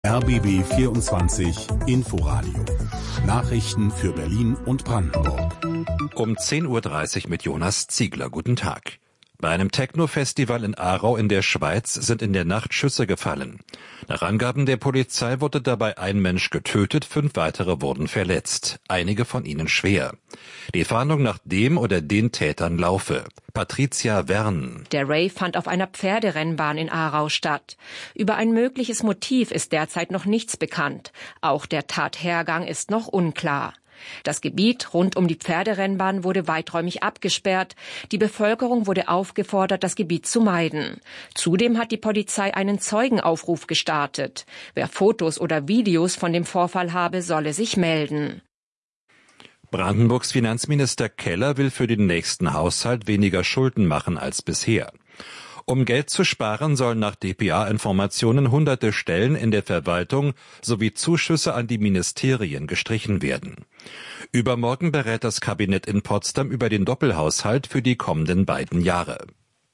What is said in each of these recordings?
RBB 24 Inforadio. Nachrichten für Berlin und Brandenburg. Um 10.30 Uhr mit Jonas Ziegler. Guten Tag. Bei einem Techno-Festival in Aarau in der Schweiz sind in der Nacht Schüsse gefallen. Nach Angaben der Polizei wurde dabei ein Mensch getötet, 5 weitere wurden verletzt, einige von ihnen schwer. Die Fahndung nach dem oder den Tätern laufe. Patricia Wern. Der Rave fand auf einer Pferderennbahn in Aarau statt. Über ein mögliches Motiv ist derzeit noch nichts bekannt. Auch der Tathergang ist noch unklar. Das Gebiet rund um die Pferderennbahn wurde weiträumig abgesperrt. Die Bevölkerung wurde aufgefordert, das Gebiet zu meiden. Zudem hat die Polizei einen Zeugenaufruf gestartet. Wer Fotos oder Videos von dem Vorfall habe, solle sich melden. Brandenburgs Finanzminister Keller will für den nächsten Haushalt weniger Schulden machen als bisher. Um Geld zu sparen, sollen nach dpa-Informationen hunderte Stellen in der Verwaltung sowie Zuschüsse an die Ministerien gestrichen werden. Übermorgen berät das Kabinett in Potsdam über den Doppelhaushalt für die kommenden beiden Jahre.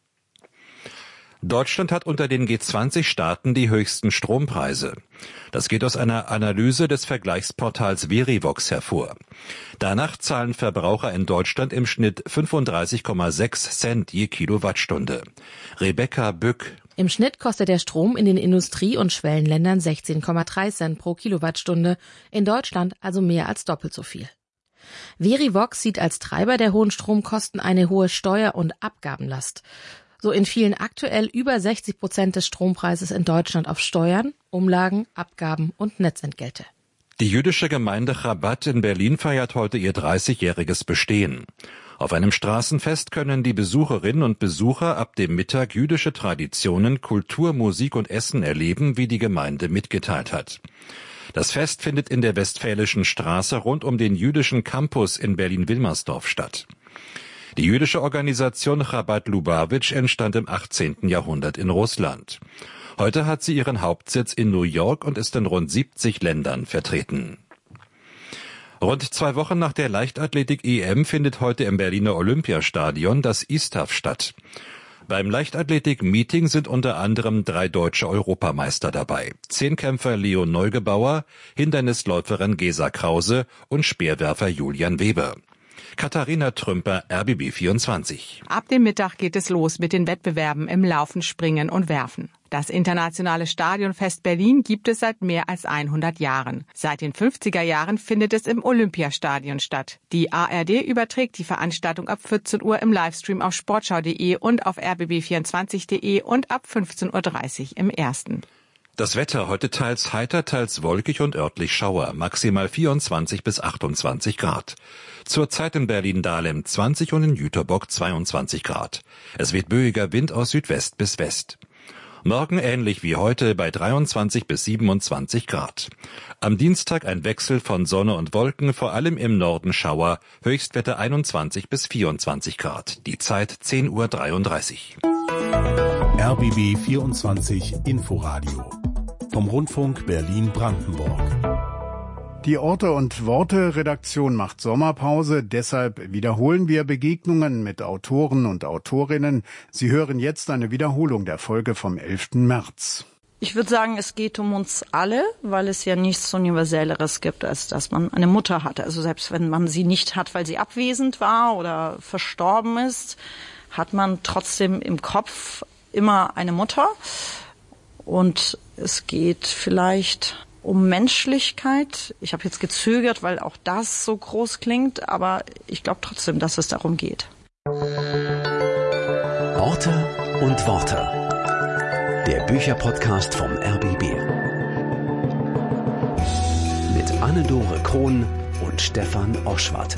Deutschland hat unter den G20-Staaten die höchsten Strompreise. Das geht aus einer Analyse des Vergleichsportals Verivox hervor. Danach zahlen Verbraucher in Deutschland im Schnitt 35,6 Cent je Kilowattstunde. Rebecca Bück. Im Schnitt kostet der Strom in den Industrie- und Schwellenländern 16,3 Cent pro Kilowattstunde, in Deutschland also mehr als doppelt so viel. Verivox sieht als Treiber der hohen Stromkosten eine hohe Steuer- und Abgabenlast. So entfielen aktuell über 60% des Strompreises in Deutschland auf Steuern, Umlagen, Abgaben und Netzentgelte. Die jüdische Gemeinde Chabad in Berlin feiert heute ihr 30-jähriges Bestehen. Auf einem Straßenfest können die Besucherinnen und Besucher ab dem Mittag jüdische Traditionen, Kultur, Musik und Essen erleben, wie die Gemeinde mitgeteilt hat. Das Fest findet in der Westfälischen Straße rund um den jüdischen Campus in Berlin-Wilmersdorf statt. Die jüdische Organisation Chabad Lubavitch entstand im 18. Jahrhundert in Russland. Heute hat sie ihren Hauptsitz in New York und ist in rund 70 Ländern vertreten. Rund 2 Wochen nach der Leichtathletik-EM findet heute im Berliner Olympiastadion das ISTAF statt. Beim Leichtathletik-Meeting sind unter anderem 3 deutsche Europameister dabei. Zehnkämpfer Leo Neugebauer, Hindernisläuferin Gesa Krause und Speerwerfer Julian Weber. Katharina Trümper, RBB 24. Ab dem Mittag geht es los mit den Wettbewerben im Laufen, Springen und Werfen. Das internationale Stadionfest Berlin gibt es seit mehr als 100 Jahren. Seit den 50er Jahren findet es im Olympiastadion statt. Die ARD überträgt die Veranstaltung ab 14 Uhr im Livestream auf sportschau.de und auf rbb24.de und ab 15.30 Uhr im Ersten. Das Wetter heute teils heiter, teils wolkig und örtlich Schauer, maximal 24 bis 28 Grad. Zurzeit in Berlin-Dahlem 20 und in Jüterbock 22 Grad. Es weht böiger Wind aus Südwest bis West. Morgen ähnlich wie heute bei 23 bis 27 Grad. Am Dienstag ein Wechsel von Sonne und Wolken, vor allem im Norden Schauer, Höchstwerte 21 bis 24 Grad. Die Zeit 10.33 Uhr. RBB 24 Inforadio. Vom Rundfunk Berlin-Brandenburg. Die Orte und Worte Redaktion macht Sommerpause, deshalb wiederholen wir Begegnungen mit Autoren und Autorinnen. Sie hören jetzt eine Wiederholung der Folge vom 11. März. Ich würde sagen, es geht um uns alle, weil es ja nichts Universelleres gibt, als dass man eine Mutter hat. Also selbst wenn man sie nicht hat, weil sie abwesend war oder verstorben ist, hat man trotzdem im Kopf immer eine Mutter. Und es geht vielleicht um Menschlichkeit. Ich habe jetzt gezögert, weil auch das so groß klingt, aber ich glaube trotzdem, dass es darum geht. Orte und Worte. Der Bücherpodcast vom RBB. Mit Anne-Dore Krohn und Stefan Oschwart.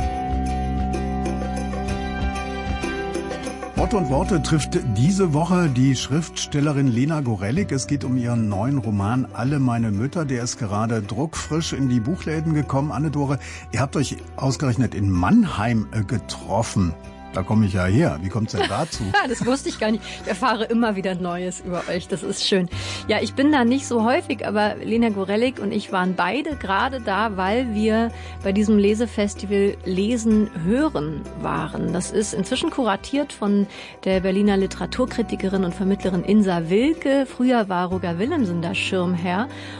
Orte und Worte trifft diese Woche die Schriftstellerin Lena Gorelick. Es geht um ihren neuen Roman Alle meine Mütter. Der ist gerade druckfrisch in die Buchläden gekommen. Anne-Dore, ihr habt euch ausgerechnet in Mannheim getroffen. Da komme ich ja her. Wie kommt's denn dazu? Das wusste ich gar nicht. Ich erfahre immer wieder Neues über euch. Das ist schön. Ja, ich bin da nicht so häufig, aber Lena Gorelick und ich waren beide gerade da, weil wir bei diesem Lesefestival Lesen hören waren. Das ist inzwischen kuratiert von der Berliner Literaturkritikerin und Vermittlerin Insa Wilke. Früher war Roger Willemsen da Schirmherr.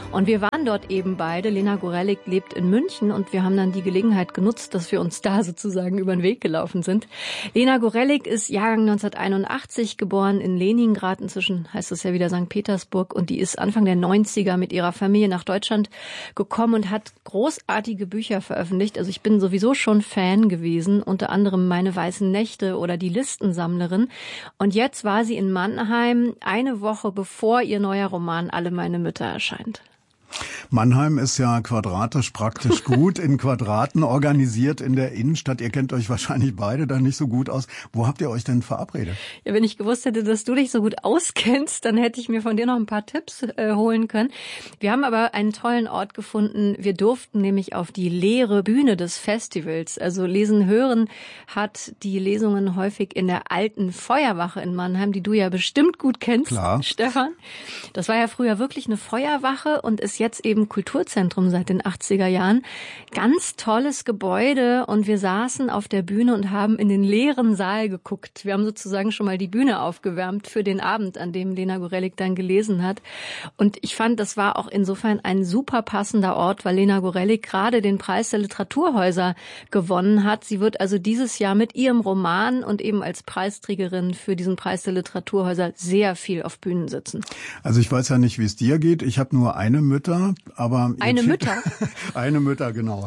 Und wir waren dort eben beide. Lena Gorelik lebt in München und wir haben dann die Gelegenheit genutzt, dass wir uns da sozusagen über den Weg gelaufen sind. Lena Gorelik ist Jahrgang 1981, geboren in Leningrad, inzwischen heißt es ja wieder St. Petersburg, und die ist Anfang der 90er mit ihrer Familie nach Deutschland gekommen und hat großartige Bücher veröffentlicht. Also ich bin sowieso schon Fan gewesen, unter anderem Meine weißen Nächte oder Die Listensammlerin. Und jetzt war sie in Mannheim eine Woche bevor ihr neuer Roman Alle meine Mütter erscheint. Mannheim ist ja quadratisch praktisch gut, in Quadraten organisiert in der Innenstadt. Ihr kennt euch wahrscheinlich beide da nicht so gut aus. Wo habt ihr euch denn verabredet? Ja, wenn ich gewusst hätte, dass du dich so gut auskennst, dann hätte ich mir von dir noch ein paar Tipps holen können. Wir haben aber einen tollen Ort gefunden. Wir durften nämlich auf die leere Bühne des Festivals. Also Lesen hören hat die Lesungen häufig in der alten Feuerwache in Mannheim, die du ja bestimmt gut kennst, Klar. Stefan. Das war ja früher wirklich eine Feuerwache und ist jetzt eben Kulturzentrum seit den 80er Jahren. Ganz tolles Gebäude und wir saßen auf der Bühne und haben in den leeren Saal geguckt. Wir haben sozusagen schon mal die Bühne aufgewärmt für den Abend, an dem Lena Gorelik dann gelesen hat. Und ich fand, das war auch insofern ein super passender Ort, weil Lena Gorelik gerade den Preis der Literaturhäuser gewonnen hat. Sie wird also dieses Jahr mit ihrem Roman und eben als Preisträgerin für diesen Preis der Literaturhäuser sehr viel auf Bühnen sitzen. Also ich weiß ja nicht, wie es dir geht. Ich habe nur eine Mütter, aber eine Mütter? Eine Mütter, genau.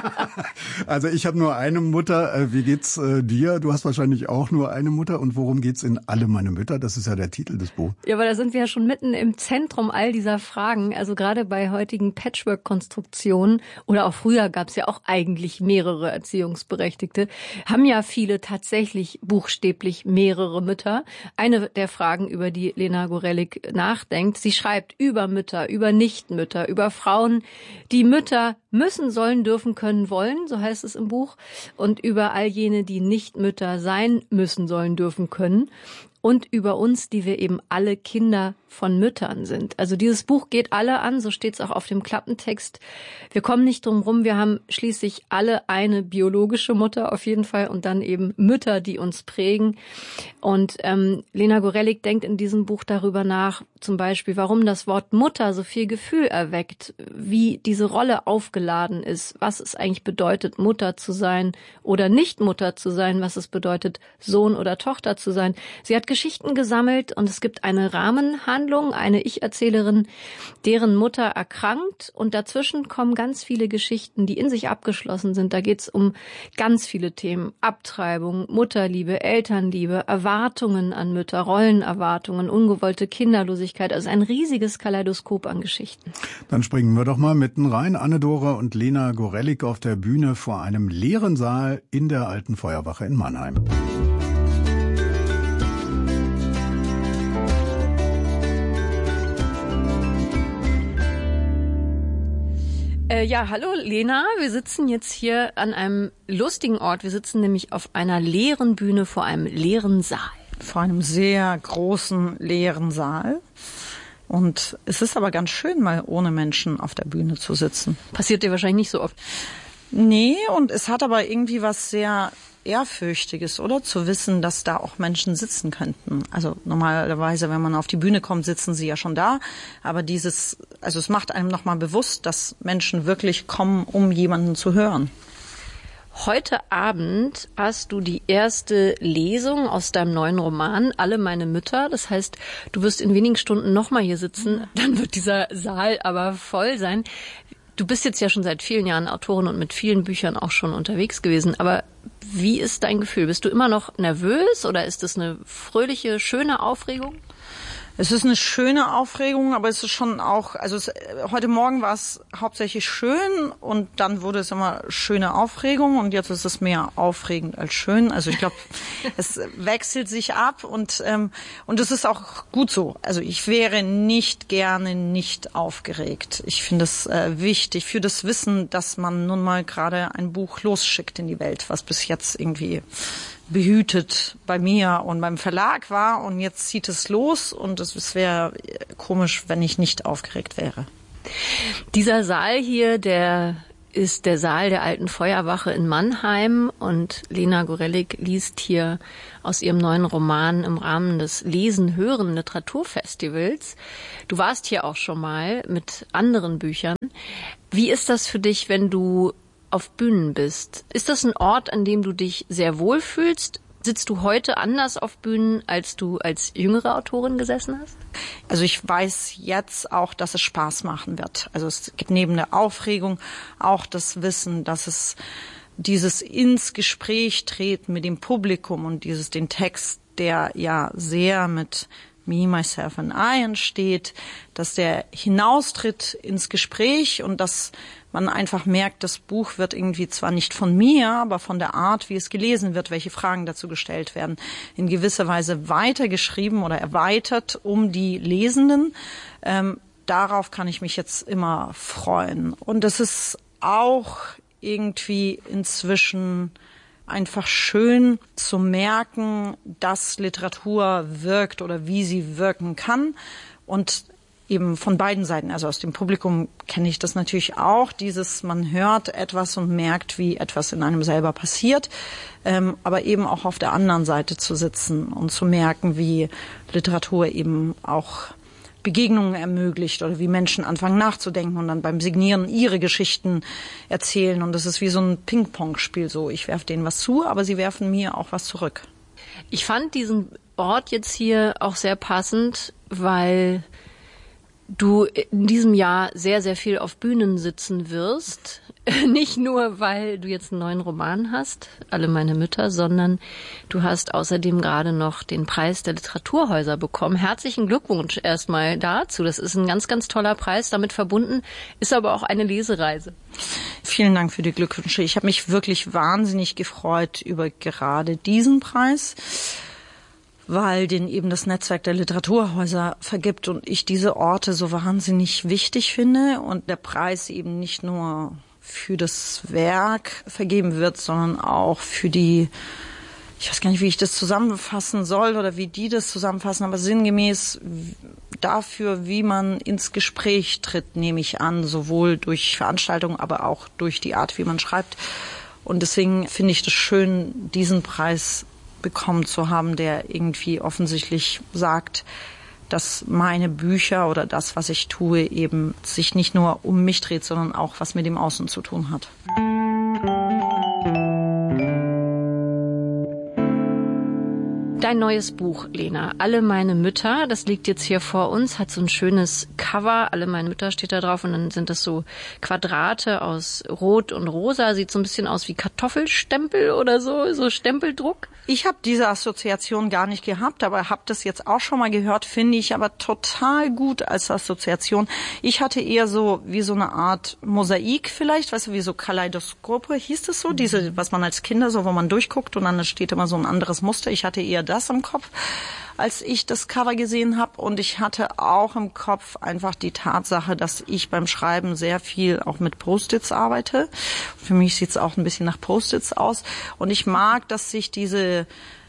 Also ich habe nur eine Mutter. Wie geht's dir? Du hast wahrscheinlich auch nur eine Mutter. Und worum geht's in Alle meine Mütter? Das ist ja der Titel des Buches. Ja, aber da sind wir ja schon mitten im Zentrum all dieser Fragen. Also gerade bei heutigen Patchwork-Konstruktionen oder auch früher gab es ja auch eigentlich mehrere Erziehungsberechtigte, haben ja viele tatsächlich buchstäblich mehrere Mütter. Eine der Fragen, über die Lena Gorelik nachdenkt, sie schreibt über Mütter, über Nichtmütter, über Frauen, die Mütter müssen, sollen, dürfen, können, wollen, so heißt es im Buch, und über all jene, die nicht Mütter sein müssen, sollen, dürfen, können, und über uns, die wir eben alle Kinder von Müttern sind. Also dieses Buch geht alle an, so steht es auch auf dem Klappentext. Wir kommen nicht drum rum, wir haben schließlich alle eine biologische Mutter auf jeden Fall und dann eben Mütter, die uns prägen. Und Lena Gorelik denkt in diesem Buch darüber nach, zum Beispiel, warum das Wort Mutter so viel Gefühl erweckt, wie diese Rolle aufgeladen ist, was es eigentlich bedeutet, Mutter zu sein oder nicht Mutter zu sein, was es bedeutet, Sohn oder Tochter zu sein. Sie hat Geschichten gesammelt und es gibt eine Rahmenhandlung, eine Ich-Erzählerin, deren Mutter erkrankt und dazwischen kommen ganz viele Geschichten, die in sich abgeschlossen sind. Da geht es um ganz viele Themen. Abtreibung, Mutterliebe, Elternliebe, Erwartungen an Mütter, Rollenerwartungen, ungewollte Kinderlosigkeit. Also ein riesiges Kaleidoskop an Geschichten. Dann springen wir doch mal mitten rein. Anne-Dore und Lena Gorelik auf der Bühne vor einem leeren Saal in der alten Feuerwache in Mannheim. Ja, hallo Lena, wir sitzen jetzt hier an einem lustigen Ort. Wir sitzen nämlich auf einer leeren Bühne vor einem leeren Saal. Vor einem sehr großen leeren Saal. Und es ist aber ganz schön, mal ohne Menschen auf der Bühne zu sitzen. Passiert dir wahrscheinlich nicht so oft. Nee, und es hat aber irgendwie was sehr Ehrfürchtiges, oder? Zu wissen, dass da auch Menschen sitzen könnten. Also normalerweise, wenn man auf die Bühne kommt, sitzen sie ja schon da. Aber es macht einem nochmal bewusst, dass Menschen wirklich kommen, um jemanden zu hören. Heute Abend hast du die erste Lesung aus deinem neuen Roman, Alle meine Mütter. Das heißt, du wirst in wenigen Stunden nochmal hier sitzen. Dann wird dieser Saal aber voll sein. Du bist jetzt ja schon seit vielen Jahren Autorin und mit vielen Büchern auch schon unterwegs gewesen. Aber wie ist dein Gefühl? Bist du immer noch nervös oder ist es eine fröhliche, schöne Aufregung? Es ist eine schöne Aufregung, aber es ist schon auch, heute Morgen war es hauptsächlich schön und dann wurde es immer schöne Aufregung und jetzt ist es mehr aufregend als schön. Also ich glaube, es wechselt sich ab und es ist auch gut so. Also ich wäre nicht gerne nicht aufgeregt. Ich finde es wichtig für das Wissen, dass man nun mal gerade ein Buch losschickt in die Welt, was bis jetzt irgendwie behütet bei mir und beim Verlag war und jetzt zieht es los und es wäre komisch, wenn ich nicht aufgeregt wäre. Dieser Saal hier, der ist der Saal der Alten Feuerwache in Mannheim und Lena Gorelick liest hier aus ihrem neuen Roman im Rahmen des Lesen-Hören-Literaturfestivals. Du warst hier auch schon mal mit anderen Büchern. Wie ist das für dich, wenn du auf Bühnen bist? Ist das ein Ort, an dem du dich sehr wohl fühlst? Sitzt du heute anders auf Bühnen, als du als jüngere Autorin gesessen hast? Also ich weiß jetzt auch, dass es Spaß machen wird. Also es gibt neben der Aufregung auch das Wissen, dass es dieses ins Gespräch treten mit dem Publikum und den Text, der ja sehr mit Me, Myself and I entsteht, dass der hinaustritt ins Gespräch und dass man einfach merkt, das Buch wird irgendwie zwar nicht von mir, aber von der Art, wie es gelesen wird, welche Fragen dazu gestellt werden, in gewisser Weise weitergeschrieben oder erweitert um die Lesenden. Darauf kann ich mich jetzt immer freuen. Und es ist auch irgendwie inzwischen einfach schön zu merken, dass Literatur wirkt oder wie sie wirken kann und eben von beiden Seiten, also aus dem Publikum kenne ich das natürlich auch, man hört etwas und merkt, wie etwas in einem selber passiert, aber eben auch auf der anderen Seite zu sitzen und zu merken, wie Literatur eben auch Begegnungen ermöglicht oder wie Menschen anfangen nachzudenken und dann beim Signieren ihre Geschichten erzählen und das ist wie so ein Ping-Pong-Spiel, so ich werfe denen was zu, aber sie werfen mir auch was zurück. Ich fand diesen Ort jetzt hier auch sehr passend, weil du in diesem Jahr sehr, sehr viel auf Bühnen sitzen wirst. Nicht nur, weil du jetzt einen neuen Roman hast, Alle meine Mütter, sondern du hast außerdem gerade noch den Preis der Literaturhäuser bekommen. Herzlichen Glückwunsch erstmal dazu. Das ist ein ganz, ganz toller Preis. Damit verbunden ist aber auch eine Lesereise. Vielen Dank für die Glückwünsche. Ich habe mich wirklich wahnsinnig gefreut über gerade diesen Preis, weil den eben das Netzwerk der Literaturhäuser vergibt und ich diese Orte so wahnsinnig wichtig finde und der Preis eben nicht nur für das Werk vergeben wird, sondern auch für die, ich weiß gar nicht, wie ich das zusammenfassen soll oder wie die das zusammenfassen, aber sinngemäß dafür, wie man ins Gespräch tritt, nehme ich an, sowohl durch Veranstaltungen, aber auch durch die Art, wie man schreibt. Und deswegen finde ich das schön, diesen Preis bekommen zu haben, der irgendwie offensichtlich sagt, dass meine Bücher oder das, was ich tue, eben sich nicht nur um mich dreht, sondern auch was mit dem Außen zu tun hat. Dein neues Buch, Lena, Alle meine Mütter, das liegt jetzt hier vor uns, hat so ein schönes Cover, Alle meine Mütter steht da drauf und dann sind das so Quadrate aus Rot und Rosa, sieht so ein bisschen aus wie Kartoffelstempel oder so Stempeldruck. Ich habe diese Assoziation gar nicht gehabt, aber habe das jetzt auch schon mal gehört, finde ich aber total gut als Assoziation. Ich hatte eher so wie so eine Art Mosaik vielleicht, weißt du, wie so Kaleidoskope, hieß das so, diese, was man als Kinder so, wo man durchguckt und dann steht immer so ein anderes Muster. Ich hatte eher das im Kopf, als ich das Cover gesehen habe und ich hatte auch im Kopf einfach die Tatsache, dass ich beim Schreiben sehr viel auch mit Post-its arbeite. Für mich sieht es auch ein bisschen nach Post-its aus und ich mag, dass sich diese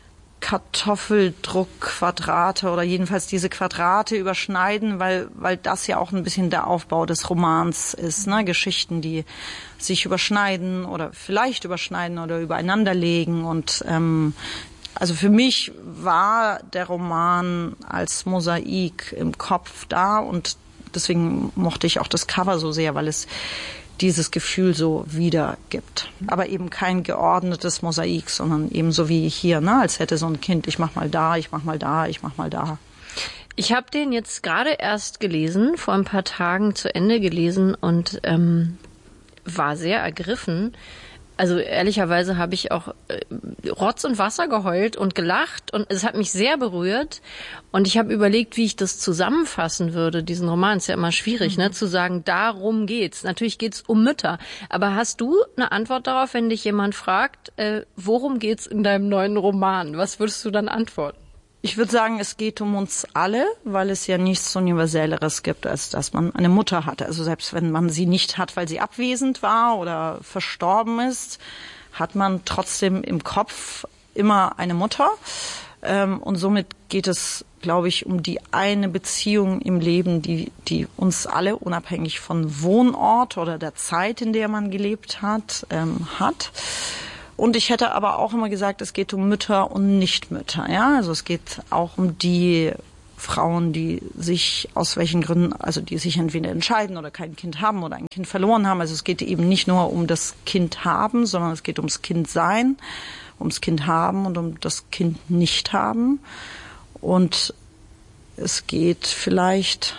Kartoffeldruckquadrate oder jedenfalls diese Quadrate überschneiden, weil das ja auch ein bisschen der Aufbau des Romans ist, ne? Geschichten, die sich überschneiden oder vielleicht überschneiden oder übereinander legen und also für mich war der Roman als Mosaik im Kopf da und deswegen mochte ich auch das Cover so sehr, weil es dieses Gefühl so wiedergibt. Aber eben kein geordnetes Mosaik, sondern eben so wie hier, ne, als hätte so ein Kind, ich mach mal da, ich mach mal da, ich mach mal da. Ich habe den jetzt gerade erst gelesen, vor ein paar Tagen zu Ende gelesen und war sehr ergriffen. Also ehrlicherweise habe ich auch Rotz und Wasser geheult und gelacht und es hat mich sehr berührt und ich habe überlegt, wie ich das zusammenfassen würde, diesen Roman. Ist ja immer schwierig, ne, zu sagen, darum geht's. Natürlich geht's um Mütter. Aber hast du eine Antwort darauf, wenn dich jemand fragt, worum geht's in deinem neuen Roman? Was würdest du dann antworten? Ich würde sagen, es geht um uns alle, weil es ja nichts Universelleres gibt, als dass man eine Mutter hat. Also selbst wenn man sie nicht hat, weil sie abwesend war oder verstorben ist, hat man trotzdem im Kopf immer eine Mutter. Und somit geht es, glaube ich, um die eine Beziehung im Leben, die uns alle, unabhängig von Wohnort oder der Zeit, in der man gelebt hat, hat. Und ich hätte aber auch immer gesagt, es geht um Mütter und Nichtmütter. Ja? Also es geht auch um die Frauen, die sich aus welchen Gründen, also die sich entweder entscheiden oder kein Kind haben oder ein Kind verloren haben. Also es geht eben nicht nur um das Kind haben, sondern es geht ums Kind sein, ums Kind haben und um das Kind nicht haben. Und es geht vielleicht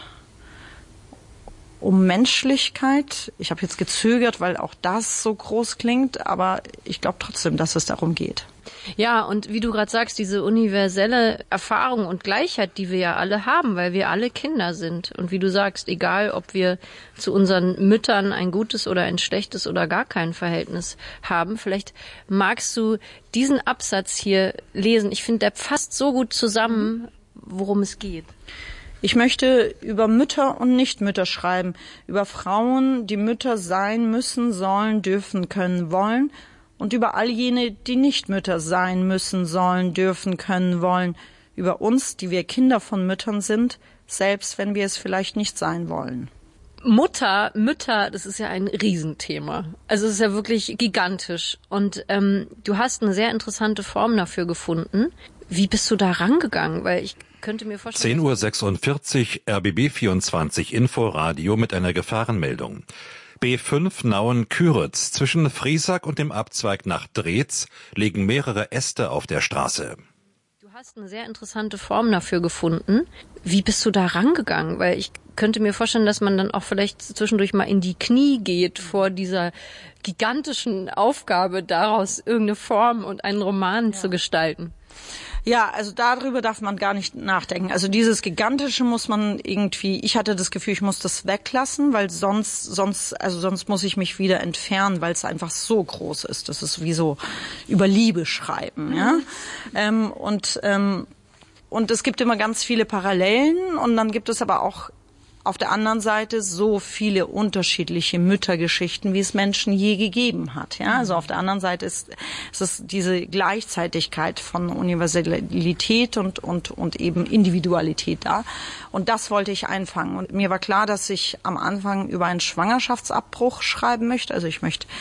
um Menschlichkeit. Ich habe jetzt gezögert, weil auch das so groß klingt, aber ich glaube trotzdem, dass es darum geht. Ja, und wie du gerade sagst, diese universelle Erfahrung und Gleichheit, die wir ja alle haben, weil wir alle Kinder sind. Und wie du sagst, egal, ob wir zu unseren Müttern ein gutes oder ein schlechtes oder gar kein Verhältnis haben, vielleicht magst du diesen Absatz hier lesen. Ich finde, der fasst so gut zusammen, worum es geht. Ich möchte über Mütter und Nichtmütter schreiben, über Frauen, die Mütter sein müssen, sollen, dürfen, können, wollen, und über all jene, die nicht Mütter sein müssen, sollen, dürfen, können, wollen, über uns, die wir Kinder von Müttern sind, selbst wenn wir es vielleicht nicht sein wollen. Mütter, das ist ja ein Riesenthema. Also es ist ja wirklich gigantisch. Und du hast eine sehr interessante Form dafür gefunden. Wie bist du da rangegangen? Weil ich könnte mir vorstellen... 10:46 Uhr, RBB 24 Inforadio mit einer Gefahrenmeldung. B5 Nauen-Küritz. Zwischen Friesack und dem Abzweig nach Drez liegen mehrere Äste auf der Straße. Du hast eine sehr interessante Form dafür gefunden. Wie bist du da rangegangen? Weil ich könnte mir vorstellen, dass man dann auch vielleicht zwischendurch mal in die Knie geht vor dieser gigantischen Aufgabe, daraus irgendeine Form und einen Roman zu gestalten. Ja, also darüber darf man gar nicht nachdenken. Also dieses Gigantische muss man irgendwie, ich hatte das Gefühl, ich muss das weglassen, weil sonst muss ich mich wieder entfernen, weil es einfach so groß ist. Das ist wie so über Liebe schreiben, ja. Und es gibt immer ganz viele Parallelen und dann gibt es aber auch auf der anderen Seite so viele unterschiedliche Müttergeschichten, wie es Menschen je gegeben hat. Ja, also auf der anderen Seite ist es diese Gleichzeitigkeit von Universalität und eben Individualität da. Und das wollte ich einfangen. Und mir war klar, dass ich am Anfang über einen Schwangerschaftsabbruch schreiben möchte. Also ich möchte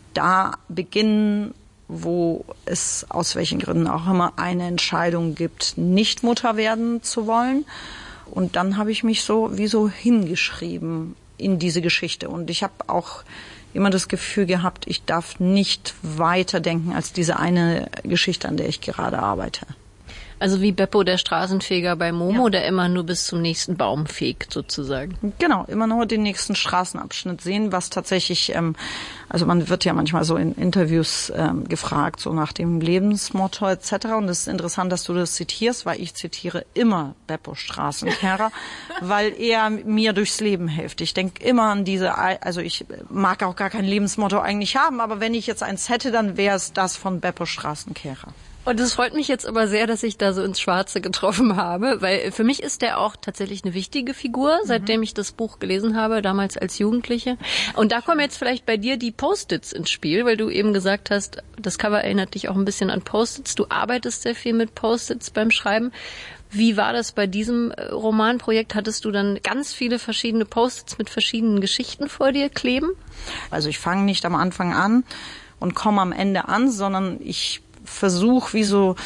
da beginnen, wo es aus welchen Gründen auch immer eine Entscheidung gibt, nicht Mutter werden zu wollen. Und dann habe ich mich so hingeschrieben in diese Geschichte. Und ich habe auch immer das Gefühl gehabt, ich darf nicht weiter denken als diese eine Geschichte, an der ich gerade arbeite. Also wie Beppo, der Straßenfeger bei Momo, der immer nur bis zum nächsten Baum fegt, sozusagen. Genau, immer nur den nächsten Straßenabschnitt sehen, was tatsächlich, also man wird ja manchmal so in Interviews gefragt, so nach dem Lebensmotto etc. Und es ist interessant, dass du das zitierst, weil ich zitiere immer Beppo Straßenkehrer, weil er mir durchs Leben hilft. Ich denke immer an also ich mag auch gar kein Lebensmotto eigentlich haben, aber wenn ich jetzt eins hätte, dann wäre es das von Beppo Straßenkehrer. Und es freut mich jetzt aber sehr, dass ich da so ins Schwarze getroffen habe, weil für mich ist der auch tatsächlich eine wichtige Figur, seitdem ich das Buch gelesen habe, damals als Jugendliche. Und da kommen jetzt vielleicht bei dir die Post-its ins Spiel, weil du eben gesagt hast, das Cover erinnert dich auch ein bisschen an Post-its. Du arbeitest sehr viel mit Post-its beim Schreiben. Wie war das bei diesem Romanprojekt? Hattest du dann ganz viele verschiedene Post-its mit verschiedenen Geschichten vor dir kleben? Also ich fange nicht am Anfang an und komme am Ende an, sondern ich versuche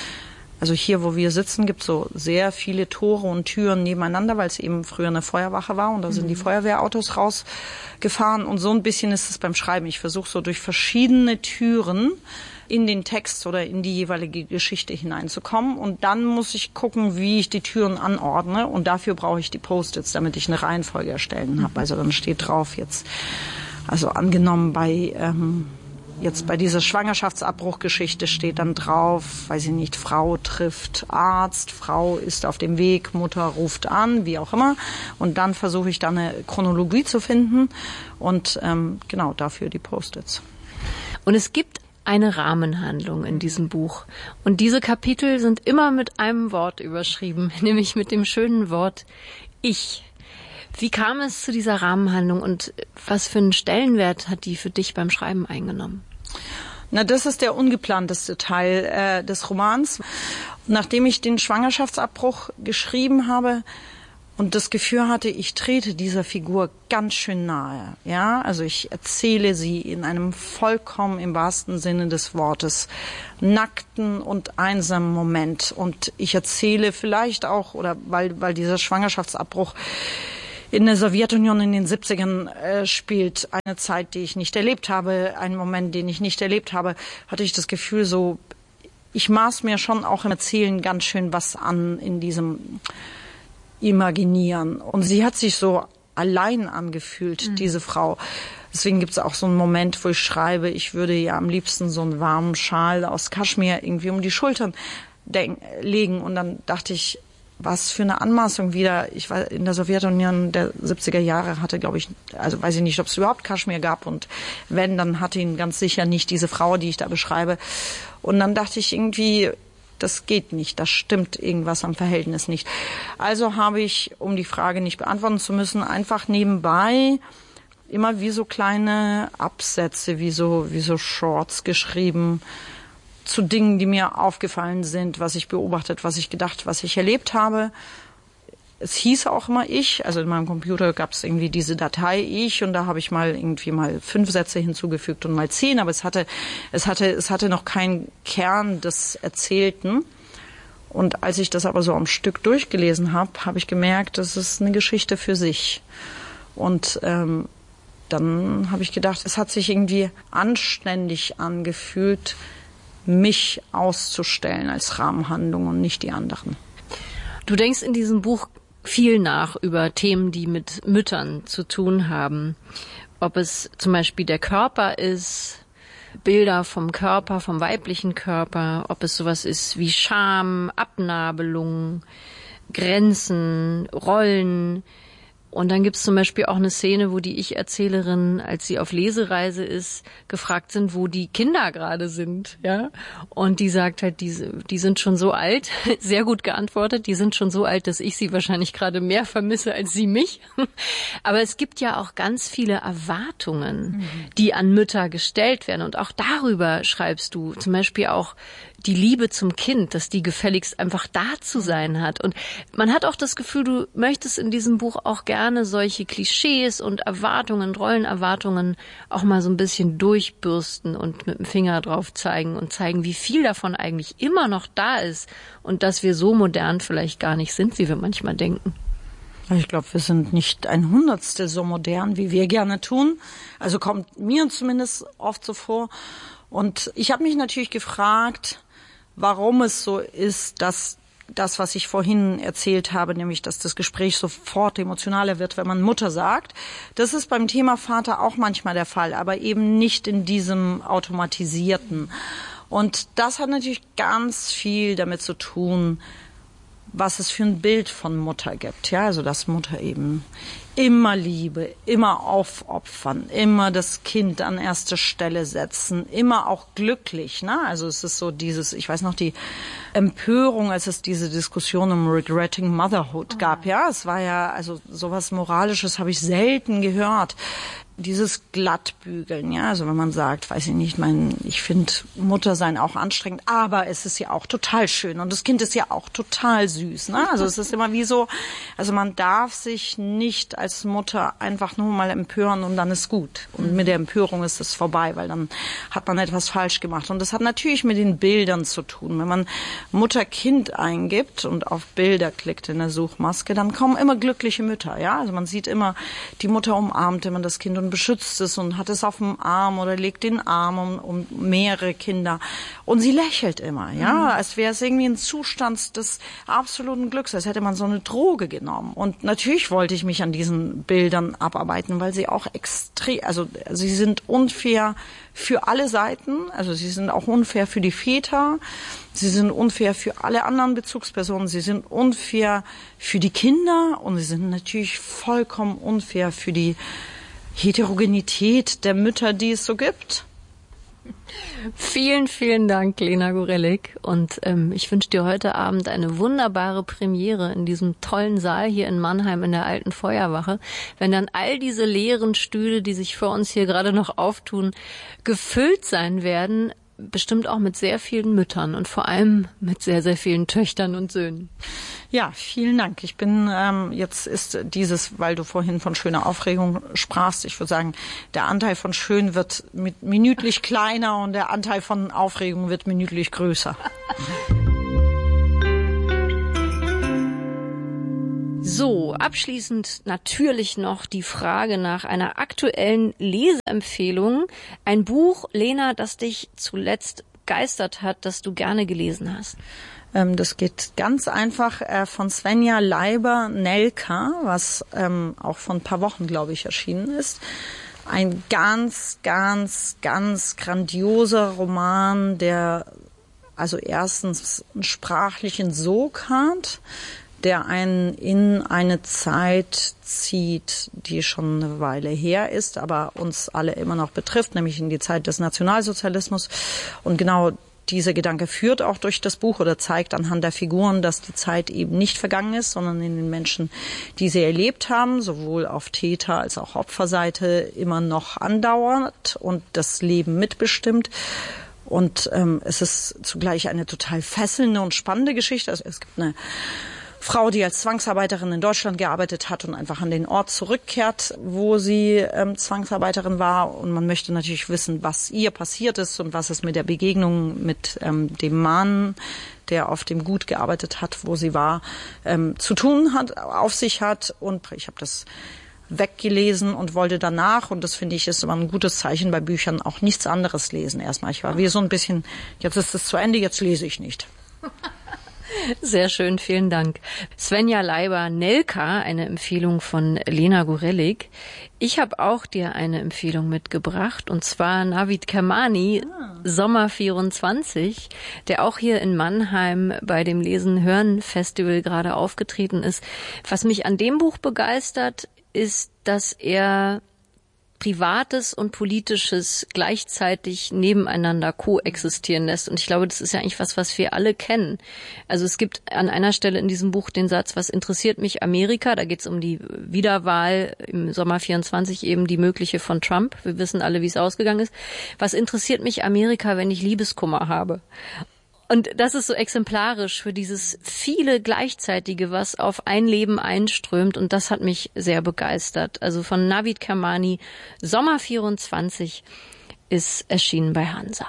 also hier, wo wir sitzen, gibt es so sehr viele Tore und Türen nebeneinander, weil es eben früher eine Feuerwache war und da sind die Feuerwehrautos rausgefahren und so ein bisschen ist es beim Schreiben. Ich versuche so durch verschiedene Türen in den Text oder in die jeweilige Geschichte hineinzukommen und dann muss ich gucken, wie ich die Türen anordne und dafür brauche ich die Post-its, damit ich eine Reihenfolge erstellen habe. Also dann steht drauf jetzt, also angenommen jetzt bei dieser Schwangerschaftsabbruchgeschichte steht dann drauf, weiß ich nicht, Frau trifft Arzt, Frau ist auf dem Weg, Mutter ruft an, wie auch immer. Und dann versuche ich da eine Chronologie zu finden und genau dafür die Post-its. Und es gibt eine Rahmenhandlung in diesem Buch. Und diese Kapitel sind immer mit einem Wort überschrieben, nämlich mit dem schönen Wort Ich. Wie kam es zu dieser Rahmenhandlung und was für einen Stellenwert hat die für dich beim Schreiben eingenommen? Na, das ist der ungeplanteste Teil des Romans. Nachdem ich den Schwangerschaftsabbruch geschrieben habe und das Gefühl hatte, ich trete dieser Figur ganz schön nahe. Ja, also ich erzähle sie in einem vollkommen im wahrsten Sinne des Wortes nackten und einsamen Moment. Und ich erzähle vielleicht auch, oder weil dieser Schwangerschaftsabbruch in der Sowjetunion in den 70ern spielt, eine Zeit, die ich nicht erlebt habe, einen Moment, den ich nicht erlebt habe, hatte ich das Gefühl, so, ich maß mir schon auch im Erzählen ganz schön was an in diesem Imaginieren. Und sie hat sich so allein angefühlt, diese Frau. Deswegen gibt es auch so einen Moment, wo ich schreibe, ich würde ja am liebsten so einen warmen Schal aus Kaschmir irgendwie um die Schultern legen. Und dann dachte ich, was für eine Anmaßung wieder. Ich war in der Sowjetunion der 70er Jahre, hatte, glaube ich, also weiß ich nicht, ob es überhaupt Kaschmir gab. Und wenn, dann hatte ihn ganz sicher nicht diese Frau, die ich da beschreibe. Und dann dachte ich irgendwie, das geht nicht, das stimmt irgendwas am Verhältnis nicht. Also habe ich, um die Frage nicht beantworten zu müssen, einfach nebenbei immer wie so kleine Absätze, wie so Shorts geschrieben zu Dingen, die mir aufgefallen sind, was ich beobachtet, was ich gedacht, was ich erlebt habe. Es hieß auch immer ich, also in meinem Computer gab es irgendwie diese Datei ich und da habe ich mal 5 Sätze hinzugefügt und mal 10, aber es hatte noch keinen Kern des Erzählten. Und als ich das aber so am Stück durchgelesen habe, habe ich gemerkt, das ist eine Geschichte für sich. Und dann habe ich gedacht, es hat sich irgendwie anständig angefühlt, mich auszustellen als Rahmenhandlung und nicht die anderen. Du denkst in diesem Buch viel nach über Themen, die mit Müttern zu tun haben. Ob es zum Beispiel der Körper ist, Bilder vom Körper, vom weiblichen Körper, ob es sowas ist wie Scham, Abnabelung, Grenzen, Rollen. Und dann gibt's zum Beispiel auch eine Szene, wo die Ich-Erzählerin, als sie auf Lesereise ist, gefragt sind, wo die Kinder gerade sind, ja. Und die sagt halt, die sind schon so alt, sehr gut geantwortet, die sind schon so alt, dass ich sie wahrscheinlich gerade mehr vermisse als sie mich. Aber es gibt ja auch ganz viele Erwartungen, die an Mütter gestellt werden. Und auch darüber schreibst du, zum Beispiel auch die Liebe zum Kind, dass die gefälligst einfach da zu sein hat. Und man hat auch das Gefühl, du möchtest in diesem Buch auch gerne solche Klischees und Erwartungen, Rollenerwartungen auch mal so ein bisschen durchbürsten und mit dem Finger drauf zeigen und zeigen, wie viel davon eigentlich immer noch da ist und dass wir so modern vielleicht gar nicht sind, wie wir manchmal denken. Ich glaube, wir sind nicht 1/100 so modern, wie wir gerne tun. Also kommt mir zumindest oft so vor. Und ich habe mich natürlich gefragt, warum es so ist, dass das, was ich vorhin erzählt habe, nämlich, dass das Gespräch sofort emotionaler wird, wenn man Mutter sagt. Das ist beim Thema Vater auch manchmal der Fall, aber eben nicht in diesem automatisierten. Und das hat natürlich ganz viel damit zu tun, was es für ein Bild von Mutter gibt. Ja, also dass Mutter eben immer Liebe, immer aufopfern, immer das Kind an erste Stelle setzen, immer auch glücklich, ne? Also es ist so dieses, ich weiß noch, die Empörung, als es diese Diskussion um Regretting Motherhood gab, ja, es war ja, also sowas Moralisches habe ich selten gehört. Dieses Glattbügeln, ja, also wenn man sagt, weiß ich nicht, ich finde Muttersein auch anstrengend, aber es ist ja auch total schön und das Kind ist ja auch total süß, ne? Also es ist immer wie so, also man darf sich nicht als Mutter einfach nur mal empören und dann ist gut. Und mit der Empörung ist es vorbei, weil dann hat man etwas falsch gemacht. Und das hat natürlich mit den Bildern zu tun. Wenn man Mutter-Kind eingibt und auf Bilder klickt in der Suchmaske, dann kommen immer glückliche Mütter, ja? Also man sieht immer, die Mutter umarmt immer das Kind und beschützt es und hat es auf dem Arm oder legt den Arm um mehrere Kinder. Und sie lächelt immer, ja, als wäre es irgendwie ein Zustand des absoluten Glücks, als hätte man so eine Droge genommen. Und natürlich wollte ich mich an diesen Bildern abarbeiten, weil sie auch extrem, also sie sind unfair für alle Seiten, also sie sind auch unfair für die Väter, sie sind unfair für alle anderen Bezugspersonen, sie sind unfair für die Kinder und sie sind natürlich vollkommen unfair für die Heterogenität der Mütter, die es so gibt. Vielen, vielen Dank, Lena Gorelik. Und ich wünsche dir heute Abend eine wunderbare Premiere in diesem tollen Saal hier in Mannheim in der Alten Feuerwache. Wenn dann all diese leeren Stühle, die sich vor uns hier gerade noch auftun, gefüllt sein werden bestimmt auch mit sehr vielen Müttern und vor allem mit sehr, sehr vielen Töchtern und Söhnen. Ja, vielen Dank. Ich bin, jetzt ist dieses, weil du vorhin von schöner Aufregung sprachst, ich würde sagen, der Anteil von schön wird minütlich kleiner und der Anteil von Aufregung wird minütlich größer. So, abschließend natürlich noch die Frage nach einer aktuellen Leseempfehlung. Ein Buch, Lena, das dich zuletzt begeistert hat, das du gerne gelesen hast. Das geht ganz einfach von Svenja Leiber, Nelka, was auch vor ein paar Wochen, glaube ich, erschienen ist. Ein ganz, ganz, ganz grandioser Roman, der also erstens einen sprachlichen Sog hat, der einen in eine Zeit zieht, die schon eine Weile her ist, aber uns alle immer noch betrifft, nämlich in die Zeit des Nationalsozialismus. Und genau dieser Gedanke führt auch durch das Buch oder zeigt anhand der Figuren, dass die Zeit eben nicht vergangen ist, sondern in den Menschen, die sie erlebt haben, sowohl auf Täter- als auch Opferseite, immer noch andauert und das Leben mitbestimmt. Und es ist zugleich eine total fesselnde und spannende Geschichte. Also es gibt eine Frau, die als Zwangsarbeiterin in Deutschland gearbeitet hat und einfach an den Ort zurückkehrt, wo sie Zwangsarbeiterin war. Und man möchte natürlich wissen, was ihr passiert ist und was es mit der Begegnung mit dem Mann, der auf dem Gut gearbeitet hat, wo sie war, zu tun hat, auf sich hat. Und ich habe das weggelesen und wollte danach, und das finde ich ist immer ein gutes Zeichen bei Büchern, auch nichts anderes lesen erstmal. Ich war wie so ein bisschen, jetzt ist es zu Ende, jetzt lese ich nicht. Sehr schön, vielen Dank. Svenja Leiber, Nelka, eine Empfehlung von Lena Gorelik. Ich habe auch dir eine Empfehlung mitgebracht, und zwar Navid Kermani, Sommer 24, der auch hier in Mannheim bei dem Lesen-Hören-Festival gerade aufgetreten ist. Was mich an dem Buch begeistert, ist, dass er Privates und Politisches gleichzeitig nebeneinander koexistieren lässt. Und ich glaube, das ist ja eigentlich was wir alle kennen. Also es gibt an einer Stelle in diesem Buch den Satz, was interessiert mich Amerika? Da geht es um die Wiederwahl im Sommer 24, eben die mögliche von Trump. Wir wissen alle, wie es ausgegangen ist. Was interessiert mich Amerika, wenn ich Liebeskummer habe? Und das ist so exemplarisch für dieses viele Gleichzeitige, was auf ein Leben einströmt. Und das hat mich sehr begeistert. Also von Navid Kermani, Sommer 24 ist erschienen bei Hansa.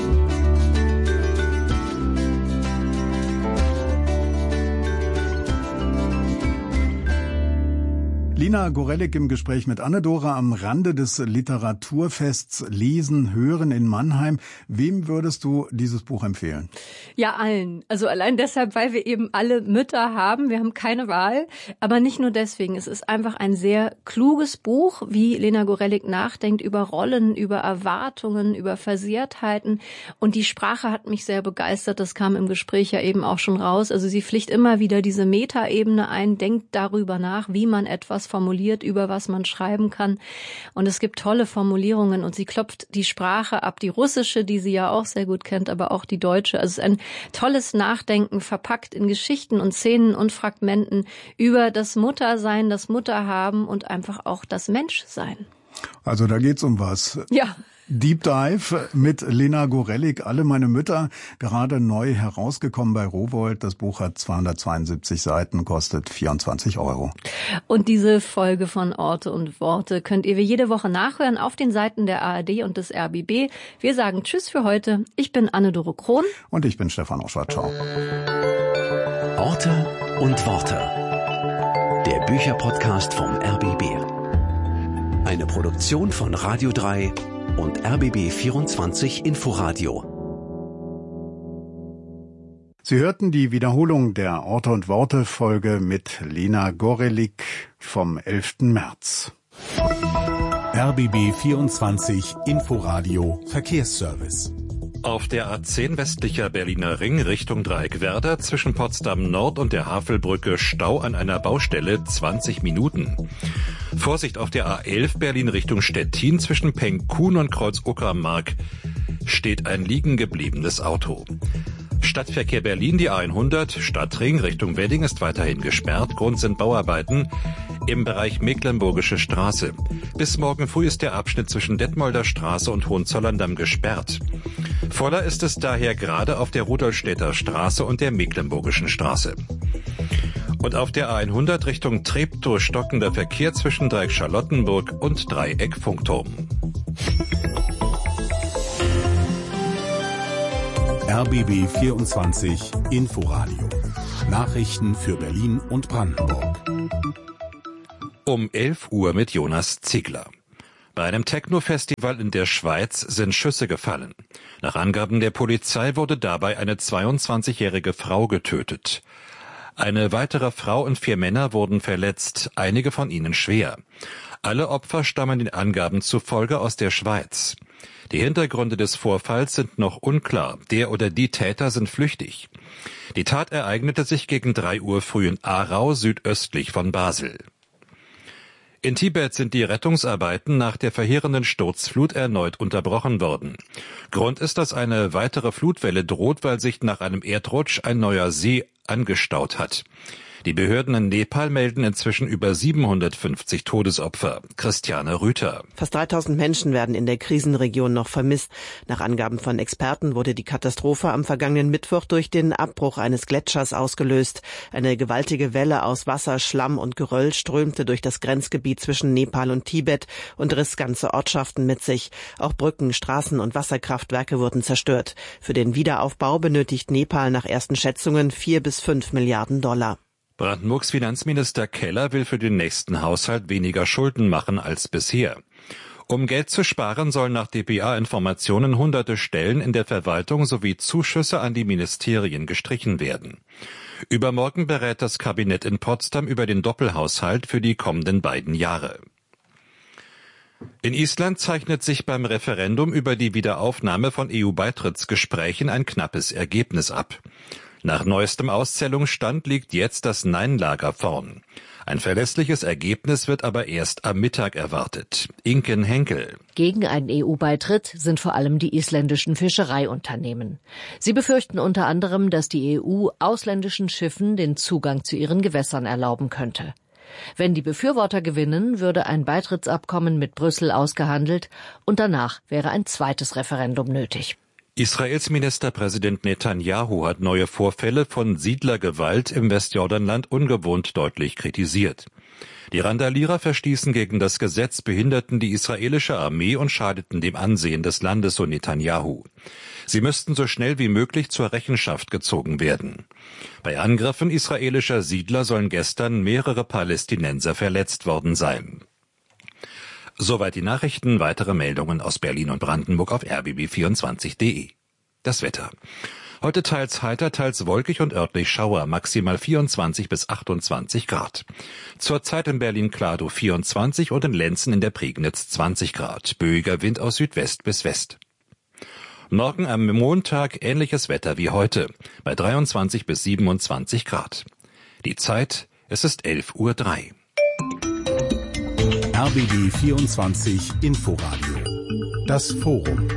Lena Gorelik im Gespräch mit Anne-Dora am Rande des Literaturfests Lesen, Hören in Mannheim. Wem würdest du dieses Buch empfehlen? Ja, allen. Also allein deshalb, weil wir eben alle Mütter haben. Wir haben keine Wahl. Aber nicht nur deswegen. Es ist einfach ein sehr kluges Buch, wie Lena Gorelik nachdenkt über Rollen, über Erwartungen, über Versehrtheiten. Und die Sprache hat mich sehr begeistert. Das kam im Gespräch ja eben auch schon raus. Also sie pflicht immer wieder diese Metaebene ein, denkt darüber nach, wie man etwas formuliert, über was man schreiben kann. Und es gibt tolle Formulierungen und sie klopft die Sprache ab, die russische, die sie ja auch sehr gut kennt, aber auch die deutsche. Also es ist ein tolles Nachdenken, verpackt in Geschichten und Szenen und Fragmenten über das Muttersein, das Mutterhaben und einfach auch das Menschsein. Also da geht's um was. Ja. Deep Dive mit Lena Gorelik, Alle meine Mütter, gerade neu herausgekommen bei Rowohlt. Das Buch hat 272 Seiten, kostet 24 €. Und diese Folge von Orte und Worte könnt ihr wie jede Woche nachhören auf den Seiten der ARD und des RBB. Wir sagen Tschüss für heute. Ich bin Anne-Dore Krohn. Und ich bin Stefan Oschwart. Ciao. Orte und Worte. Der Bücherpodcast vom RBB. Eine Produktion von Radio 3 und RBB 24 Inforadio. Sie hörten die Wiederholung der Orte und Worte Folge mit Lena Gorelik vom 11. März. RBB 24 Inforadio Verkehrsservice. Auf der A10 westlicher Berliner Ring Richtung Dreieckwerder zwischen Potsdam Nord und der Havelbrücke Stau an einer Baustelle 20 Minuten. Vorsicht auf der A11 Berlin Richtung Stettin zwischen Pengkuhn und Kreuz Uckermark steht ein liegen gebliebenes Auto. Stadtverkehr Berlin, die A100, Stadtring Richtung Wedding ist weiterhin gesperrt. Grund sind Bauarbeiten im Bereich Mecklenburgische Straße. Bis morgen früh ist der Abschnitt zwischen Detmolder Straße und Hohenzollern-Damm gesperrt. Voller ist es daher gerade auf der Rudolstädter Straße und der Mecklenburgischen Straße. Und auf der A100 Richtung Treptow stockender Verkehr zwischen Dreieck Charlottenburg und Dreieck Funkturm. RBB 24 Inforadio. Nachrichten für Berlin und Brandenburg. Um 11 Uhr mit Jonas Ziegler. Bei einem Techno-Festival in der Schweiz sind Schüsse gefallen. Nach Angaben der Polizei wurde dabei eine 22-jährige Frau getötet. Eine weitere Frau und 4 Männer wurden verletzt, einige von ihnen schwer. Alle Opfer stammen den Angaben zufolge aus der Schweiz. Die Hintergründe des Vorfalls sind noch unklar. Der oder die Täter sind flüchtig. Die Tat ereignete sich gegen 3 Uhr früh in Aarau, südöstlich von Basel. In Tibet sind die Rettungsarbeiten nach der verheerenden Sturzflut erneut unterbrochen worden. Grund ist, dass eine weitere Flutwelle droht, weil sich nach einem Erdrutsch ein neuer See angestaut hat. Die Behörden in Nepal melden inzwischen über 750 Todesopfer. Christiane Rüther. Fast 3000 Menschen werden in der Krisenregion noch vermisst. Nach Angaben von Experten wurde die Katastrophe am vergangenen Mittwoch durch den Abbruch eines Gletschers ausgelöst. Eine gewaltige Welle aus Wasser, Schlamm und Geröll strömte durch das Grenzgebiet zwischen Nepal und Tibet und riss ganze Ortschaften mit sich. Auch Brücken, Straßen und Wasserkraftwerke wurden zerstört. Für den Wiederaufbau benötigt Nepal nach ersten Schätzungen 4 bis 5 Milliarden $. Brandenburgs Finanzminister Keller will für den nächsten Haushalt weniger Schulden machen als bisher. Um Geld zu sparen, sollen nach dpa-Informationen hunderte Stellen in der Verwaltung sowie Zuschüsse an die Ministerien gestrichen werden. Übermorgen berät das Kabinett in Potsdam über den Doppelhaushalt für die kommenden beiden Jahre. In Island zeichnet sich beim Referendum über die Wiederaufnahme von EU-Beitrittsgesprächen ein knappes Ergebnis ab. Nach neuestem Auszählungsstand liegt jetzt das Nein-Lager vorn. Ein verlässliches Ergebnis wird aber erst am Mittag erwartet. Inken Henkel. Gegen einen EU-Beitritt sind vor allem die isländischen Fischereiunternehmen. Sie befürchten unter anderem, dass die EU ausländischen Schiffen den Zugang zu ihren Gewässern erlauben könnte. Wenn die Befürworter gewinnen, würde ein Beitrittsabkommen mit Brüssel ausgehandelt und danach wäre ein zweites Referendum nötig. Israels Ministerpräsident Netanyahu hat neue Vorfälle von Siedlergewalt im Westjordanland ungewohnt deutlich kritisiert. Die Randalierer verstießen gegen das Gesetz, behinderten die israelische Armee und schadeten dem Ansehen des Landes, so Netanyahu. Sie müssten so schnell wie möglich zur Rechenschaft gezogen werden. Bei Angriffen israelischer Siedler sollen gestern mehrere Palästinenser verletzt worden sein. Soweit die Nachrichten. Weitere Meldungen aus Berlin und Brandenburg auf rbb24.de. Das Wetter. Heute teils heiter, teils wolkig und örtlich Schauer, maximal 24 bis 28 Grad. Zurzeit in Berlin-Kladow 24 und in Lenzen in der Prignitz 20 Grad. Böiger Wind aus Südwest bis West. Morgen am Montag ähnliches Wetter wie heute, bei 23 bis 27 Grad. Die Zeit, es ist 11:03 Uhr. RBB 24 Inforadio. Das Forum.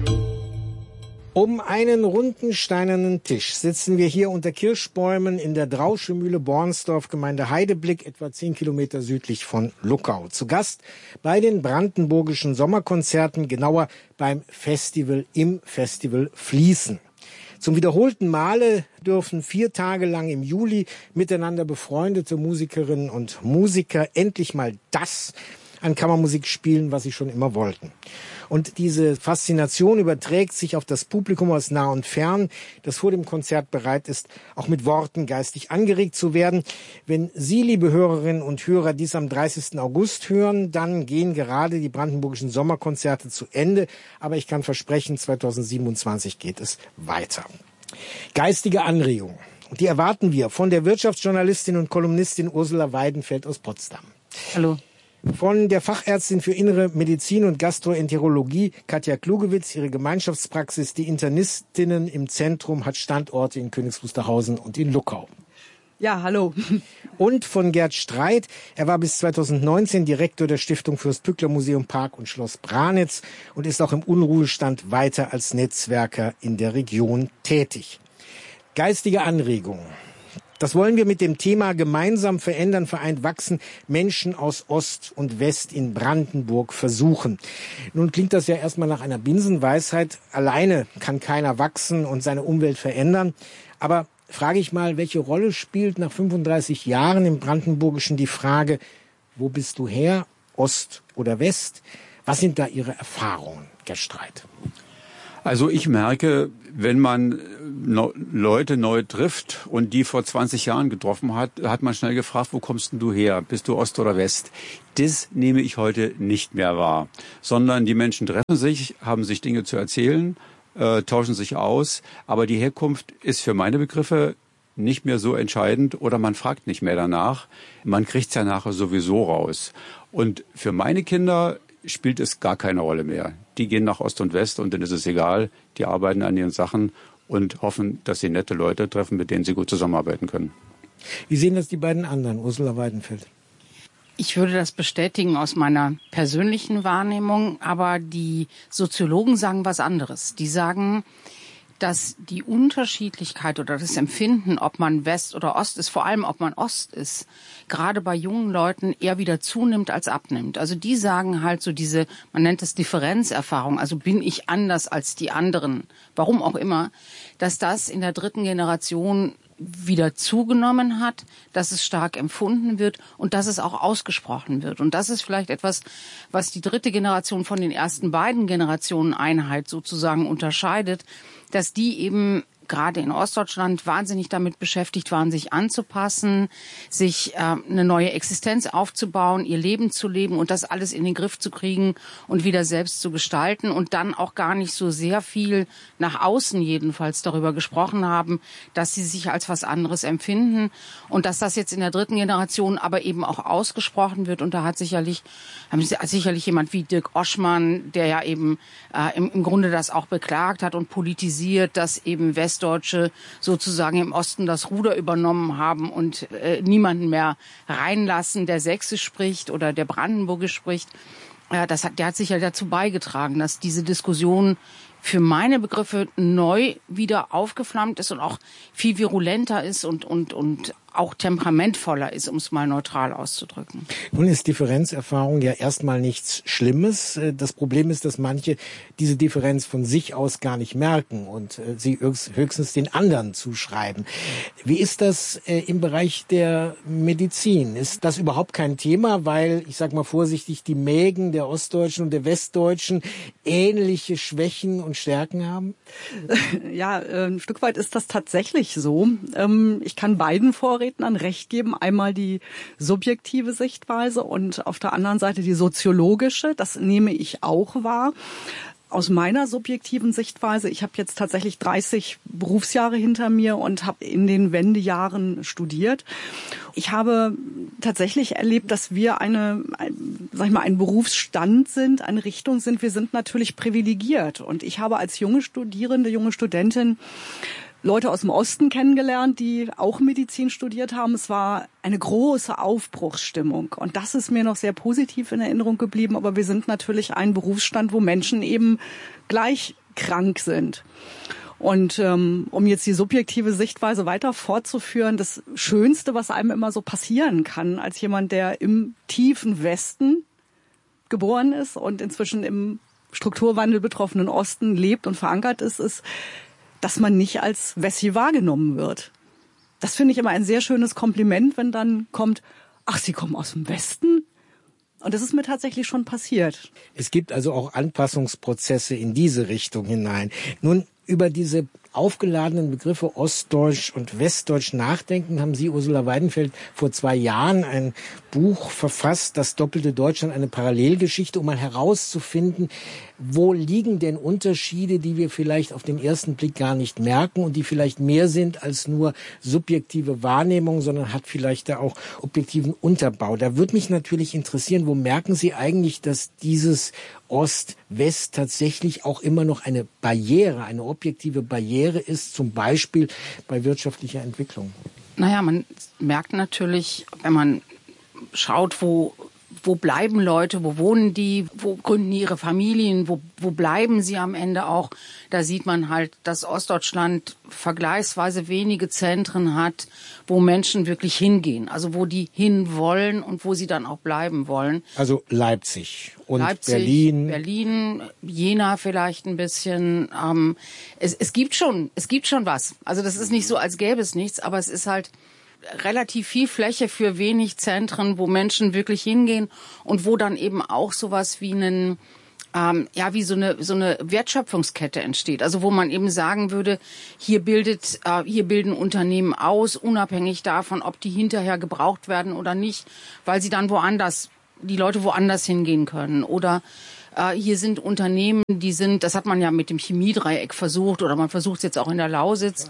Um einen runden steinernen Tisch sitzen wir hier unter Kirschbäumen in der Drauschemühle Bornsdorf, Gemeinde Heideblick, etwa 10 Kilometer südlich von Luckau. Zu Gast bei den brandenburgischen Sommerkonzerten, genauer beim Festival im Festival Fließen. Zum wiederholten Male dürfen 4 Tage lang im Juli miteinander befreundete Musikerinnen und Musiker endlich mal das an Kammermusik spielen, was sie schon immer wollten. Und diese Faszination überträgt sich auf das Publikum aus nah und fern, das vor dem Konzert bereit ist, auch mit Worten geistig angeregt zu werden. Wenn Sie, liebe Hörerinnen und Hörer, dies am 30. August hören, dann gehen gerade die brandenburgischen Sommerkonzerte zu Ende. Aber ich kann versprechen, 2027 geht es weiter. Geistige Anregungen, die erwarten wir von der Wirtschaftsjournalistin und Kolumnistin Ursula Weidenfeld aus Potsdam. Hallo. Von der Fachärztin für Innere Medizin und Gastroenterologie Katja Klugewitz, ihre Gemeinschaftspraxis, die Internistinnen im Zentrum, hat Standorte in Königs Wusterhausen und in Luckau. Ja, hallo. Und von Gerd Streit, er war bis 2019 Direktor der Stiftung Fürst-Pückler Museum Park und Schloss Branitz und ist auch im Unruhestand weiter als Netzwerker in der Region tätig. Geistige Anregungen. Das wollen wir mit dem Thema Gemeinsam verändern, vereint wachsen, Menschen aus Ost und West in Brandenburg versuchen. Nun klingt das ja erstmal nach einer Binsenweisheit. Alleine kann keiner wachsen und seine Umwelt verändern. Aber frage ich mal, welche Rolle spielt nach 35 Jahren im Brandenburgischen die Frage, wo bist du her, Ost oder West? Was sind da Ihre Erfahrungen, Gerstreit? Also ich merke, wenn man Leute neu trifft und die vor 20 Jahren getroffen hat, hat man schnell gefragt, wo kommst denn du her? Bist du Ost oder West? Das nehme ich heute nicht mehr wahr, sondern die Menschen treffen sich, haben sich Dinge zu erzählen, tauschen sich aus, aber die Herkunft ist für meine Begriffe nicht mehr so entscheidend oder man fragt nicht mehr danach. Man kriegt es ja nachher sowieso raus. Und für meine Kinder spielt es gar keine Rolle mehr. Die gehen nach Ost und West und dann ist es egal. Die arbeiten an ihren Sachen und hoffen, dass sie nette Leute treffen, mit denen sie gut zusammenarbeiten können. Wie sehen das die beiden anderen, Ursula Weidenfeld? Ich würde das bestätigen aus meiner persönlichen Wahrnehmung, aber die Soziologen sagen was anderes. Die sagen, dass die Unterschiedlichkeit oder das Empfinden, ob man West oder Ost ist, vor allem ob man Ost ist, gerade bei jungen Leuten eher wieder zunimmt als abnimmt. Also die sagen halt so diese, man nennt es Differenzerfahrung, also bin ich anders als die anderen, warum auch immer, dass das in der dritten Generation wieder zugenommen hat, dass es stark empfunden wird und dass es auch ausgesprochen wird. Und das ist vielleicht etwas, was die dritte Generation von den ersten beiden Generationen Einheit sozusagen unterscheidet, dass die eben gerade in Ostdeutschland wahnsinnig damit beschäftigt waren, sich anzupassen, sich eine neue Existenz aufzubauen, ihr Leben zu leben und das alles in den Griff zu kriegen und wieder selbst zu gestalten und dann auch gar nicht so sehr viel nach außen jedenfalls darüber gesprochen haben, dass sie sich als was anderes empfinden und dass das jetzt in der dritten Generation aber eben auch ausgesprochen wird. Und da hat sicherlich jemand wie Dirk Oschmann, der ja eben im Grunde das auch beklagt hat und politisiert, dass eben Westdeutsche sozusagen im Osten das Ruder übernommen haben und niemanden mehr reinlassen, der Sächsisch spricht oder der Brandenburgisch spricht. Der hat sicher dazu beigetragen, dass diese Diskussion für meine Begriffe neu wieder aufgeflammt ist und auch viel virulenter ist und auch temperamentvoller ist, um es mal neutral auszudrücken. Nun ist Differenzerfahrung ja erstmal nichts Schlimmes. Das Problem ist, dass manche diese Differenz von sich aus gar nicht merken und sie höchstens den anderen zuschreiben. Wie ist das im Bereich der Medizin? Ist das überhaupt kein Thema, weil, ich sage mal vorsichtig, die Mägen der Ostdeutschen und der Westdeutschen ähnliche Schwächen und Stärken haben? Ja, ein Stück weit ist das tatsächlich so. Ich kann beiden Vorrednern recht geben. Einmal die subjektive Sichtweise und auf der anderen Seite die soziologische. Das nehme ich auch wahr. Aus meiner subjektiven Sichtweise, ich habe jetzt tatsächlich 30 Berufsjahre hinter mir und habe in den Wendejahren studiert. Ich habe tatsächlich erlebt, dass wir ein Berufsstand sind, eine Richtung sind. Wir sind natürlich privilegiert. Und ich habe als junge Studierende, junge Studentin Leute aus dem Osten kennengelernt, die auch Medizin studiert haben. Es war eine große Aufbruchsstimmung. Und das ist mir noch sehr positiv in Erinnerung geblieben. Aber wir sind natürlich ein Berufsstand, wo Menschen eben gleich krank sind. Und um jetzt die subjektive Sichtweise weiter fortzuführen, das Schönste, was einem immer so passieren kann, als jemand, der im tiefen Westen geboren ist und inzwischen im Strukturwandel betroffenen Osten lebt und verankert ist, dass man nicht als Wessi wahrgenommen wird. Das finde ich immer ein sehr schönes Kompliment, wenn dann kommt, ach, Sie kommen aus dem Westen? Und das ist mir tatsächlich schon passiert. Es gibt also auch Anpassungsprozesse in diese Richtung hinein. Nun, über diese aufgeladenen Begriffe Ostdeutsch und Westdeutsch nachdenken, haben Sie, Ursula Weidenfeld, vor 2 Jahren ein Buch verfasst, Das doppelte Deutschland, eine Parallelgeschichte, um mal herauszufinden, wo liegen denn Unterschiede, die wir vielleicht auf den ersten Blick gar nicht merken und die vielleicht mehr sind als nur subjektive Wahrnehmung, sondern hat vielleicht da auch objektiven Unterbau. Da würde mich natürlich interessieren, wo merken Sie eigentlich, dass dieses Ost-West tatsächlich auch immer noch eine Barriere, eine objektive Barriere ist, zum Beispiel bei wirtschaftlicher Entwicklung? Naja, man merkt natürlich, wenn man schaut, wo wo bleiben Leute, wo wohnen die, wo gründen die ihre Familien, wo bleiben sie am Ende auch. Da sieht man halt, dass Ostdeutschland vergleichsweise wenige Zentren hat, wo Menschen wirklich hingehen. Also wo die hinwollen und wo sie dann auch bleiben wollen. Also Leipzig und Leipzig, Berlin, Jena vielleicht ein bisschen. Es gibt schon was. Also das ist nicht so, als gäbe es nichts, aber es ist halt relativ viel Fläche für wenig Zentren, wo Menschen wirklich hingehen und wo dann eben auch sowas wie wie so eine Wertschöpfungskette entsteht. Also wo man eben sagen würde, hier bilden Unternehmen aus, unabhängig davon, ob die hinterher gebraucht werden oder nicht, weil sie dann die Leute woanders hingehen können. Oder hier sind Unternehmen, das hat man ja mit dem Chemiedreieck versucht, oder man versucht es jetzt auch in der Lausitz.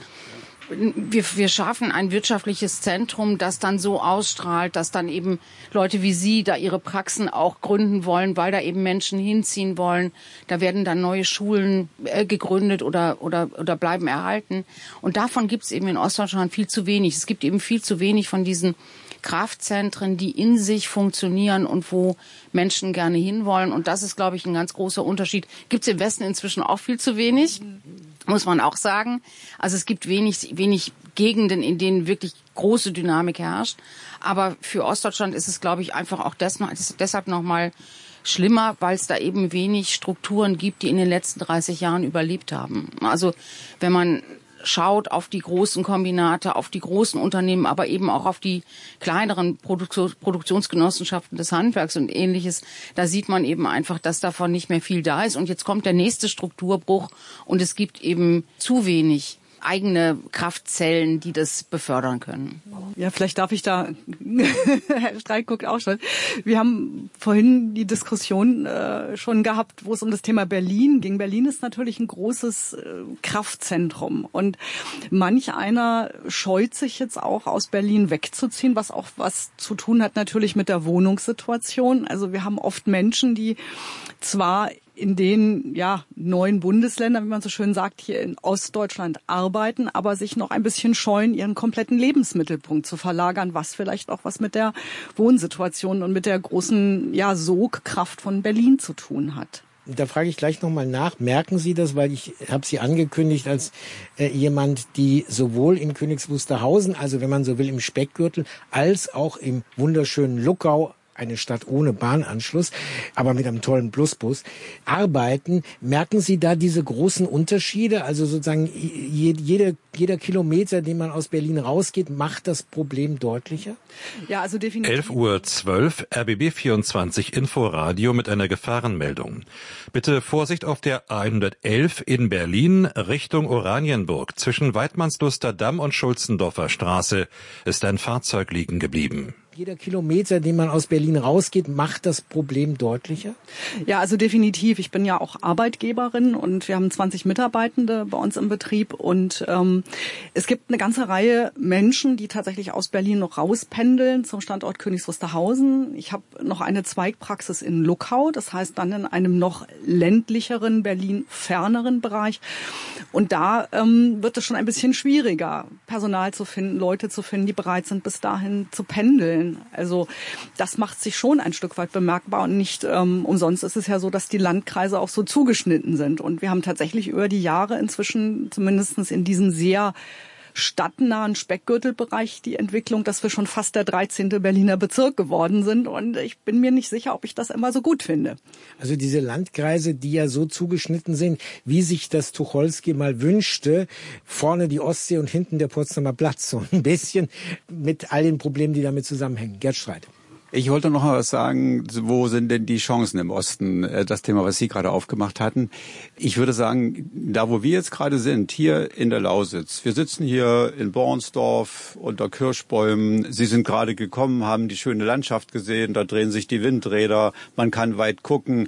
Wir schaffen ein wirtschaftliches Zentrum, das dann so ausstrahlt, dass dann eben Leute wie Sie da ihre Praxen auch gründen wollen, weil da eben Menschen hinziehen wollen. Da werden dann neue Schulen gegründet oder bleiben erhalten. Und davon gibt es eben in Ostdeutschland viel zu wenig. Es gibt eben viel zu wenig von diesen Kraftzentren, die in sich funktionieren und wo Menschen gerne hinwollen. Und das ist, glaube ich, ein ganz großer Unterschied. Gibt es im Westen inzwischen auch viel zu wenig, muss man auch sagen. Also es gibt wenig Gegenden, in denen wirklich große Dynamik herrscht. Aber für Ostdeutschland ist es, glaube ich, einfach auch deshalb noch mal schlimmer, weil es da eben wenig Strukturen gibt, die in den letzten 30 Jahren überlebt haben. Also wenn man schaut auf die großen Kombinate, auf die großen Unternehmen, aber eben auch auf die kleineren Produktionsgenossenschaften des Handwerks und Ähnliches, da sieht man eben einfach, dass davon nicht mehr viel da ist. Und jetzt kommt der nächste Strukturbruch und es gibt eben zu wenig eigene Kraftzellen, die das befördern können. Ja, vielleicht darf ich da, Herr Streik guckt auch schon. Wir haben vorhin die Diskussion schon gehabt, wo es um das Thema Berlin ging. Berlin ist natürlich ein großes Kraftzentrum und manch einer scheut sich jetzt auch aus Berlin wegzuziehen, was auch was zu tun hat natürlich mit der Wohnungssituation. Also wir haben oft Menschen, die zwar in den neuen Bundesländern, wie man so schön sagt, hier in Ostdeutschland arbeiten, aber sich noch ein bisschen scheuen, ihren kompletten Lebensmittelpunkt zu verlagern, was vielleicht auch was mit der Wohnsituation und mit der großen Sogkraft von Berlin zu tun hat. Da frage ich gleich nochmal nach. Merken Sie das, weil ich habe Sie angekündigt als jemand, die sowohl in Königs Wusterhausen, also wenn man so will im Speckgürtel, als auch im wunderschönen Luckau, eine Stadt ohne Bahnanschluss, aber mit einem tollen Plusbus, arbeiten. Merken Sie da diese großen Unterschiede? Also sozusagen jeder Kilometer, den man aus Berlin rausgeht, macht das Problem deutlicher? Ja, also definitiv. 11:12 Uhr, RBB 24 Inforadio mit einer Gefahrenmeldung. Bitte Vorsicht auf der A111 in Berlin Richtung Oranienburg. Zwischen Weidmannsluster Damm und Schulzendorfer Straße ist ein Fahrzeug liegen geblieben. Jeder Kilometer, den man aus Berlin rausgeht, macht das Problem deutlicher? Ja, also definitiv. Ich bin ja auch Arbeitgeberin und wir haben 20 Mitarbeitende bei uns im Betrieb und es gibt eine ganze Reihe Menschen, die tatsächlich aus Berlin noch rauspendeln zum Standort Königs Wusterhausen. Ich habe noch eine Zweigpraxis in Luckau, das heißt dann in einem noch ländlicheren, Berlin ferneren Bereich. Und da wird es schon ein bisschen schwieriger, Personal zu finden, Leute zu finden, die bereit sind, bis dahin zu pendeln. Also das macht sich schon ein Stück weit bemerkbar und nicht umsonst ist es ja so, dass die Landkreise auch so zugeschnitten sind. Und wir haben tatsächlich über die Jahre inzwischen zumindest in diesem sehr stadtnahen Speckgürtelbereich die Entwicklung, dass wir schon fast der 13. Berliner Bezirk geworden sind. Und ich bin mir nicht sicher, ob ich das immer so gut finde. Also diese Landkreise, die ja so zugeschnitten sind, wie sich das Tucholsky mal wünschte, vorne die Ostsee und hinten der Potsdamer Platz, so ein bisschen mit all den Problemen, die damit zusammenhängen. Gerd Streit. Ich wollte noch mal was sagen, wo sind denn die Chancen im Osten, das Thema, was Sie gerade aufgemacht hatten. Ich würde sagen, da wo wir jetzt gerade sind, hier in der Lausitz, wir sitzen hier in Bornsdorf unter Kirschbäumen, Sie sind gerade gekommen, haben die schöne Landschaft gesehen, da drehen sich die Windräder, man kann weit gucken.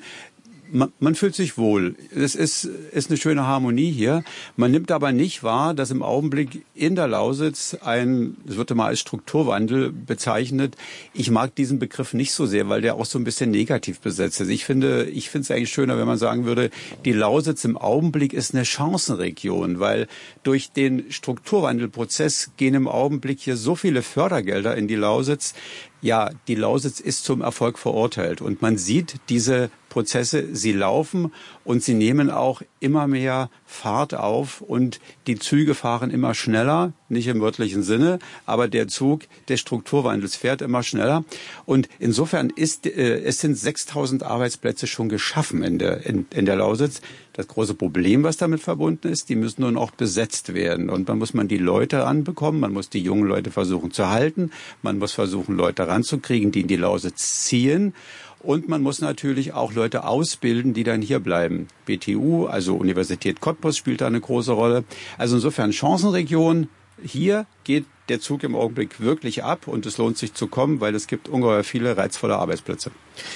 Man fühlt sich wohl. Es ist eine schöne Harmonie hier. Man nimmt aber nicht wahr, dass im Augenblick in der Lausitz es wird immer als Strukturwandel bezeichnet. Ich mag diesen Begriff nicht so sehr, weil der auch so ein bisschen negativ besetzt ist. Ich finde es eigentlich schöner, wenn man sagen würde, die Lausitz im Augenblick ist eine Chancenregion, weil durch den Strukturwandelprozess gehen im Augenblick hier so viele Fördergelder in die Lausitz. ja, die Lausitz ist zum Erfolg verurteilt. Und man sieht diese Prozesse, sie laufen und sie nehmen auch immer mehr Fahrt auf und die Züge fahren immer schneller, nicht im wörtlichen Sinne, aber der Zug des Strukturwandels fährt immer schneller. Und insofern es sind 6.000 Arbeitsplätze schon geschaffen in der Lausitz. Das große Problem, was damit verbunden ist, die müssen nun auch besetzt werden. Und dann muss man die Leute anbekommen, man muss die jungen Leute versuchen zu halten, man muss versuchen, Leute ranzukriegen, die in die Lausitz ziehen. Und man muss natürlich auch Leute ausbilden, die dann hier bleiben. BTU, also Universität Cottbus, spielt da eine große Rolle. Also insofern Chancenregion. Hier geht der Zug im Augenblick wirklich ab und es lohnt sich zu kommen, weil es gibt ungeheuer viele reizvolle Arbeitsplätze.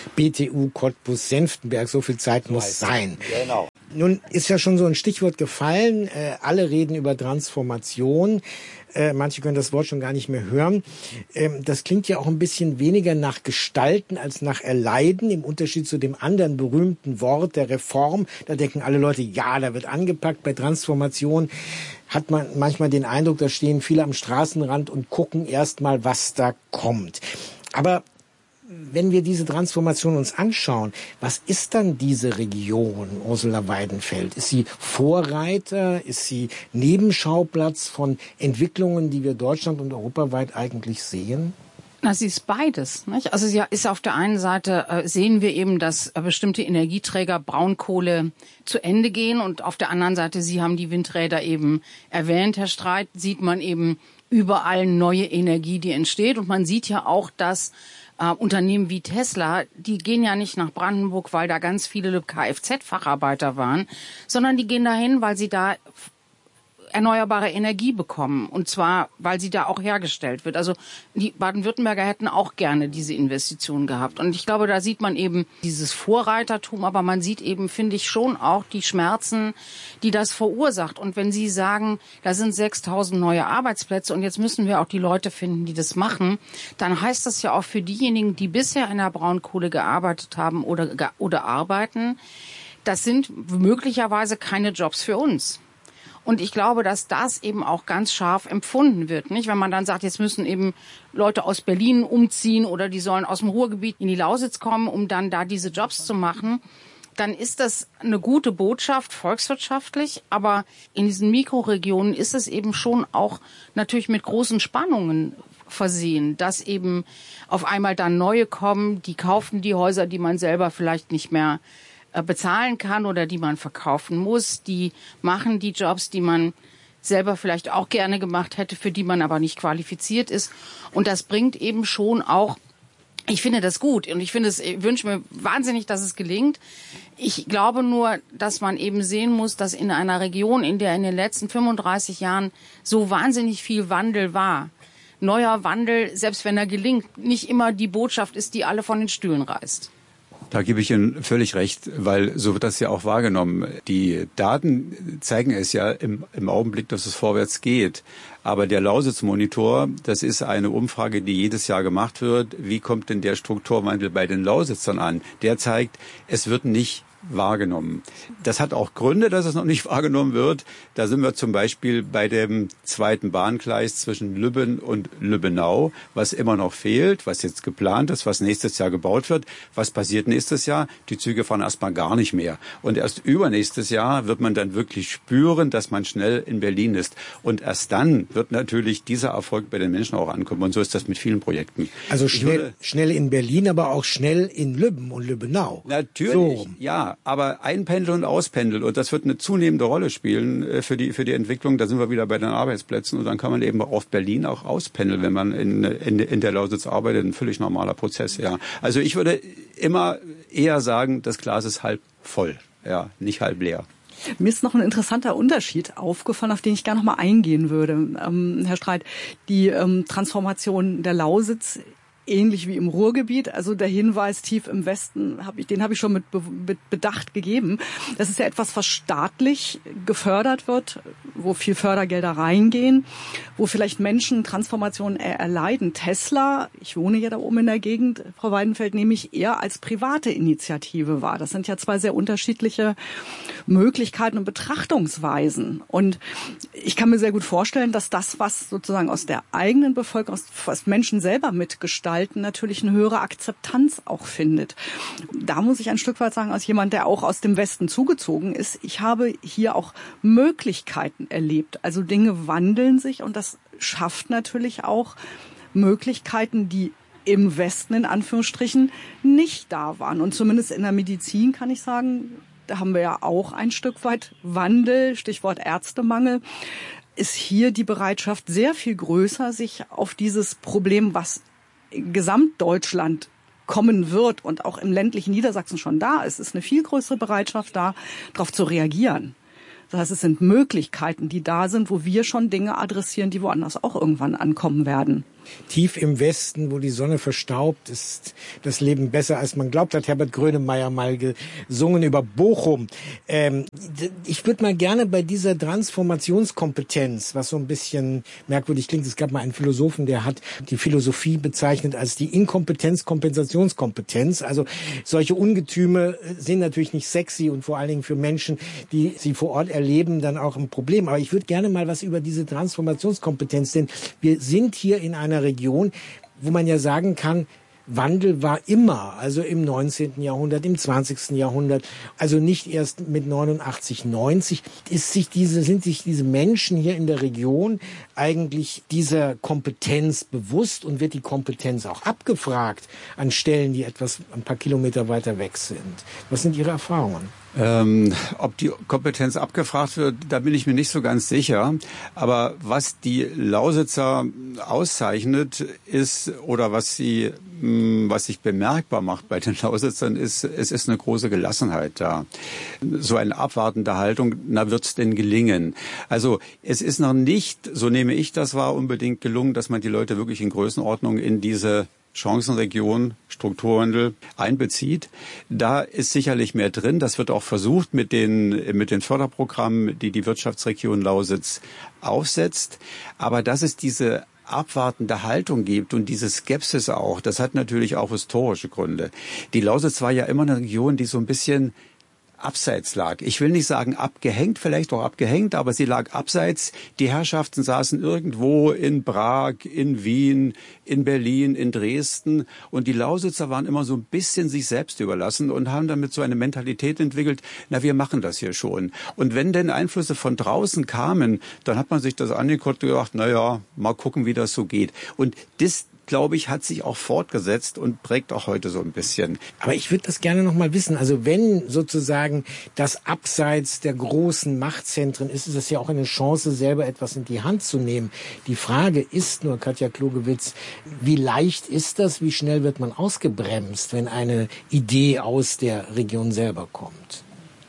BTU Cottbus Senftenberg, so viel Zeit muss sein. Genau. Nun ist ja schon so ein Stichwort gefallen. Alle reden über Transformation. Manche können das Wort schon gar nicht mehr hören. Das klingt ja auch ein bisschen weniger nach Gestalten als nach Erleiden, im Unterschied zu dem anderen berühmten Wort der Reform. Da denken alle Leute, ja, da wird angepackt. Bei Transformation hat man manchmal den Eindruck, da stehen viele am Straßenrand und gucken erst mal, was da kommt. Aber wenn wir diese Transformation uns anschauen, was ist dann diese Region, Ursula Weidenfeld? Ist sie Vorreiter? Ist sie Nebenschauplatz von Entwicklungen, die wir deutschland- und europaweit eigentlich sehen? Na, sie ist beides, nicht? Also sie ist auf der einen Seite, sehen wir eben, dass bestimmte Energieträger Braunkohle zu Ende gehen und auf der anderen Seite, Sie haben die Windräder eben erwähnt, Herr Streit, sieht man eben überall neue Energie, die entsteht und man sieht ja auch, dass Unternehmen wie Tesla, die gehen ja nicht nach Brandenburg, weil da ganz viele Kfz-Facharbeiter waren, sondern die gehen dahin, weil sie da erneuerbare Energie bekommen. Und zwar, weil sie da auch hergestellt wird. Also die Baden-Württemberger hätten auch gerne diese Investitionen gehabt. Und ich glaube, da sieht man eben dieses Vorreitertum, aber man sieht eben, finde ich, schon auch die Schmerzen, die das verursacht. Und wenn Sie sagen, da sind 6.000 neue Arbeitsplätze und jetzt müssen wir auch die Leute finden, die das machen, dann heißt das ja auch für diejenigen, die bisher in der Braunkohle gearbeitet haben oder arbeiten, das sind möglicherweise keine Jobs für uns. Und ich glaube, dass das eben auch ganz scharf empfunden wird, nicht? Wenn man dann sagt, jetzt müssen eben Leute aus Berlin umziehen oder die sollen aus dem Ruhrgebiet in die Lausitz kommen, um dann da diese Jobs zu machen, dann ist das eine gute Botschaft volkswirtschaftlich. Aber in diesen Mikroregionen ist es eben schon auch natürlich mit großen Spannungen versehen, dass eben auf einmal dann neue kommen, die kaufen die Häuser, die man selber vielleicht nicht mehr bezahlen kann oder die man verkaufen muss, die machen die Jobs, die man selber vielleicht auch gerne gemacht hätte, für die man aber nicht qualifiziert ist. Und das bringt eben schon auch, ich finde das gut und ich wünsche mir wahnsinnig, dass es gelingt. Ich glaube nur, dass man eben sehen muss, dass in einer Region, in der in den letzten 35 Jahren so wahnsinnig viel Wandel war, neuer Wandel, selbst wenn er gelingt, nicht immer die Botschaft ist, die alle von den Stühlen reißt. Da gebe ich Ihnen völlig recht, weil so wird das ja auch wahrgenommen. Die Daten zeigen es ja im Augenblick, dass es vorwärts geht. Aber der Lausitz-Monitor, das ist eine Umfrage, die jedes Jahr gemacht wird. Wie kommt denn der Strukturwandel bei den Lausitzern an? Der zeigt, es wird nicht wahrgenommen. Das hat auch Gründe, dass es noch nicht wahrgenommen wird. Da sind wir zum Beispiel bei dem zweiten Bahngleis zwischen Lübben und Lübbenau, was immer noch fehlt, was jetzt geplant ist, was nächstes Jahr gebaut wird. Was passiert nächstes Jahr? Die Züge fahren erstmal gar nicht mehr. Und erst übernächstes Jahr wird man dann wirklich spüren, dass man schnell in Berlin ist. Und erst dann wird natürlich dieser Erfolg bei den Menschen auch ankommen. Und so ist das mit vielen Projekten. Also schnell in Berlin, aber auch schnell in Lübben und Lübbenau. Natürlich, so. Ja. Aber Einpendeln und Auspendeln, und das wird eine zunehmende Rolle spielen für die Entwicklung. Da sind wir wieder bei den Arbeitsplätzen und dann kann man eben auf Berlin auch auspendeln, wenn man in der Lausitz arbeitet. Ein völlig normaler Prozess, ja. Also ich würde immer eher sagen, das Glas ist halb voll, ja, nicht halb leer. Mir ist noch ein interessanter Unterschied aufgefallen, auf den ich gerne noch mal eingehen würde. Herr Streit, die Transformation der Lausitz, ähnlich wie im Ruhrgebiet, also der Hinweis tief im Westen, den habe ich schon mit Bedacht gegeben. Das ist ja etwas, was staatlich gefördert wird, wo viel Fördergelder reingehen, wo vielleicht Menschen Transformationen erleiden. Tesla, ich wohne ja da oben in der Gegend, Frau Weidenfeld, nehme ich eher als private Initiative wahr. Das sind ja zwei sehr unterschiedliche Möglichkeiten und Betrachtungsweisen. Und ich kann mir sehr gut vorstellen, dass das, was sozusagen aus der eigenen Bevölkerung, was Menschen selber mitgestalten, Verhalten natürlich eine höhere Akzeptanz auch findet. Da muss ich ein Stück weit sagen, als jemand, der auch aus dem Westen zugezogen ist, ich habe hier auch Möglichkeiten erlebt. Also Dinge wandeln sich und das schafft natürlich auch Möglichkeiten, die im Westen in Anführungsstrichen nicht da waren. Und zumindest in der Medizin kann ich sagen, da haben wir ja auch ein Stück weit Wandel, Stichwort Ärztemangel, ist hier die Bereitschaft sehr viel größer, sich auf dieses Problem, was Gesamtdeutschland kommen wird und auch im ländlichen Niedersachsen schon da ist eine viel größere Bereitschaft da, darauf zu reagieren. Das heißt, es sind Möglichkeiten, die da sind, wo wir schon Dinge adressieren, die woanders auch irgendwann ankommen werden. Tief im Westen, wo die Sonne verstaubt, ist das Leben besser, als man glaubt, hat Herbert Grönemeyer mal gesungen über Bochum. Ich würde mal gerne bei dieser Transformationskompetenz, was so ein bisschen merkwürdig klingt, es gab mal einen Philosophen, der hat die Philosophie bezeichnet als die Inkompetenz-Kompensationskompetenz. Also solche Ungetüme sind natürlich nicht sexy und vor allen Dingen für Menschen, die sie vor Ort erleben, dann auch ein Problem. Aber ich würde gerne mal was über diese Transformationskompetenz, denn wir sind hier in einer Region, wo man ja sagen kann, Wandel war immer, also im 19. Jahrhundert, im 20. Jahrhundert, also nicht erst mit 89, 90, sind sich diese Menschen hier in der Region eigentlich dieser Kompetenz bewusst und wird die Kompetenz auch abgefragt an Stellen, die ein paar Kilometer weiter weg sind. Was sind Ihre Erfahrungen? Ob die Kompetenz abgefragt wird, da bin ich mir nicht so ganz sicher. Aber was die Lausitzer auszeichnet ist, oder was sich bemerkbar macht bei den Lausitzern, ist, es ist eine große Gelassenheit da. So eine abwartende Haltung, na, wird's denn gelingen? Also es ist noch nicht, so nehme ich das wahr, unbedingt gelungen, dass man die Leute wirklich in Größenordnung in diese Chancenregion, Strukturwandel einbezieht. Da ist sicherlich mehr drin. Das wird auch versucht mit den Förderprogrammen, die die Wirtschaftsregion Lausitz aufsetzt. Aber dass es diese abwartende Haltung gibt und diese Skepsis auch, das hat natürlich auch historische Gründe. Die Lausitz war ja immer eine Region, die so ein bisschen abseits lag. Ich will nicht sagen abgehängt, vielleicht auch abgehängt, aber sie lag abseits. Die Herrschaften saßen irgendwo in Prag, in Wien, in Berlin, in Dresden und die Lausitzer waren immer so ein bisschen sich selbst überlassen und haben damit so eine Mentalität entwickelt, na, wir machen das hier schon. Und wenn denn Einflüsse von draußen kamen, dann hat man sich das angeguckt und gedacht, na ja, mal gucken, wie das so geht. Und das, glaube ich, hat sich auch fortgesetzt und prägt auch heute so ein bisschen. Aber ich würde das gerne noch mal wissen. Also wenn sozusagen das abseits der großen Machtzentren ist, ist es ja auch eine Chance, selber etwas in die Hand zu nehmen. Die Frage ist nur, Katja Klogewitz, wie leicht ist das, wie schnell wird man ausgebremst, wenn eine Idee aus der Region selber kommt?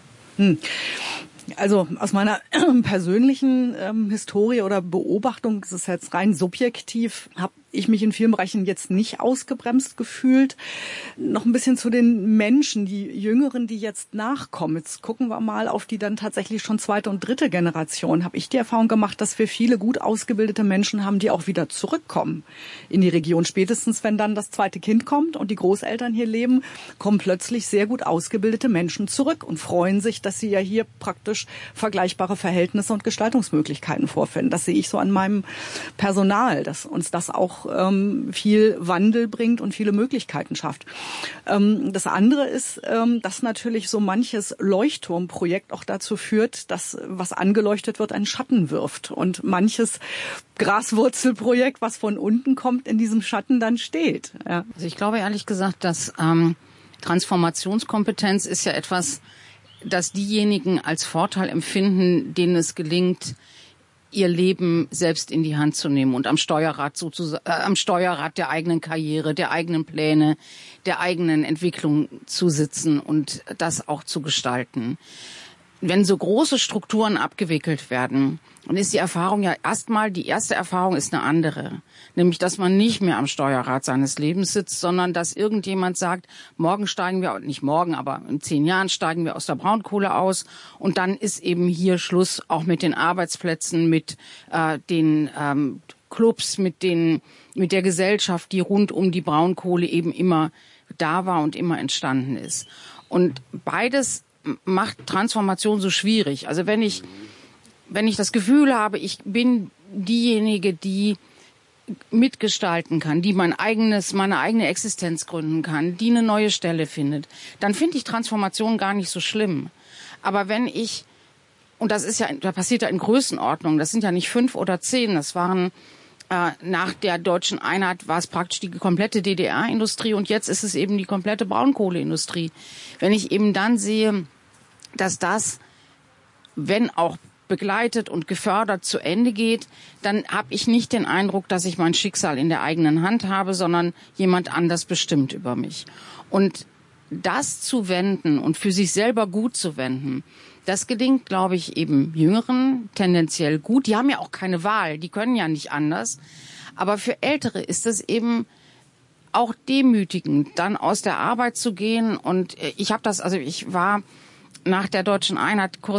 Also aus meiner persönlichen Historie oder Beobachtung, das ist jetzt rein subjektiv, habe ich mich in vielen Bereichen jetzt nicht ausgebremst gefühlt. Noch ein bisschen zu den Menschen, die Jüngeren, die jetzt nachkommen. Jetzt gucken wir mal auf die dann tatsächlich schon zweite und dritte Generation. Habe ich die Erfahrung gemacht, dass wir viele gut ausgebildete Menschen haben, die auch wieder zurückkommen in die Region. Spätestens, wenn dann das zweite Kind kommt und die Großeltern hier leben, kommen plötzlich sehr gut ausgebildete Menschen zurück und freuen sich, dass sie ja hier praktisch vergleichbare Verhältnisse und Gestaltungsmöglichkeiten vorfinden. Das sehe ich so an meinem Personal, dass uns das auch viel Wandel bringt und viele Möglichkeiten schafft. Das andere ist, dass natürlich so manches Leuchtturmprojekt auch dazu führt, dass was angeleuchtet wird, einen Schatten wirft und manches Graswurzelprojekt, was von unten kommt, in diesem Schatten dann steht. Ja. Also ich glaube ehrlich gesagt, dass Transformationskompetenz ist ja etwas, das diejenigen als Vorteil empfinden, denen es gelingt, ihr Leben selbst in die Hand zu nehmen und am Steuerrad der eigenen Karriere, der eigenen Pläne, der eigenen Entwicklung zu sitzen und das auch zu gestalten. Wenn so große Strukturen abgewickelt werden, dann ist die Erfahrung ja die erste Erfahrung ist eine andere. Nämlich, dass man nicht mehr am Steuerrad seines Lebens sitzt, sondern dass irgendjemand sagt, morgen steigen wir, nicht morgen, aber in 10 Jahren steigen wir aus der Braunkohle aus und dann ist eben hier Schluss auch mit den Arbeitsplätzen, mit den Clubs, mit der Gesellschaft, die rund um die Braunkohle eben immer da war und immer entstanden ist. Und beides macht Transformation so schwierig. Also wenn ich das Gefühl habe, ich bin diejenige, die mitgestalten kann, die meine eigene Existenz gründen kann, die eine neue Stelle findet, dann finde ich Transformation gar nicht so schlimm. Aber wenn ich, und das ist ja, da passiert ja in Größenordnung, das sind ja nicht 5 oder 10, das waren nach der deutschen Einheit war es praktisch die komplette DDR-Industrie und jetzt ist es eben die komplette Braunkohleindustrie. Wenn ich eben dann sehe, dass das, wenn auch begleitet und gefördert zu Ende geht, dann habe ich nicht den Eindruck, dass ich mein Schicksal in der eigenen Hand habe, sondern jemand anders bestimmt über mich. Und das zu wenden und für sich selber gut zu wenden, das gelingt, glaube ich, eben Jüngeren tendenziell gut. Die haben ja auch keine Wahl, die können ja nicht anders. Aber für Ältere ist es eben auch demütigend, dann aus der Arbeit zu gehen. Und ich war nach der deutschen Einheit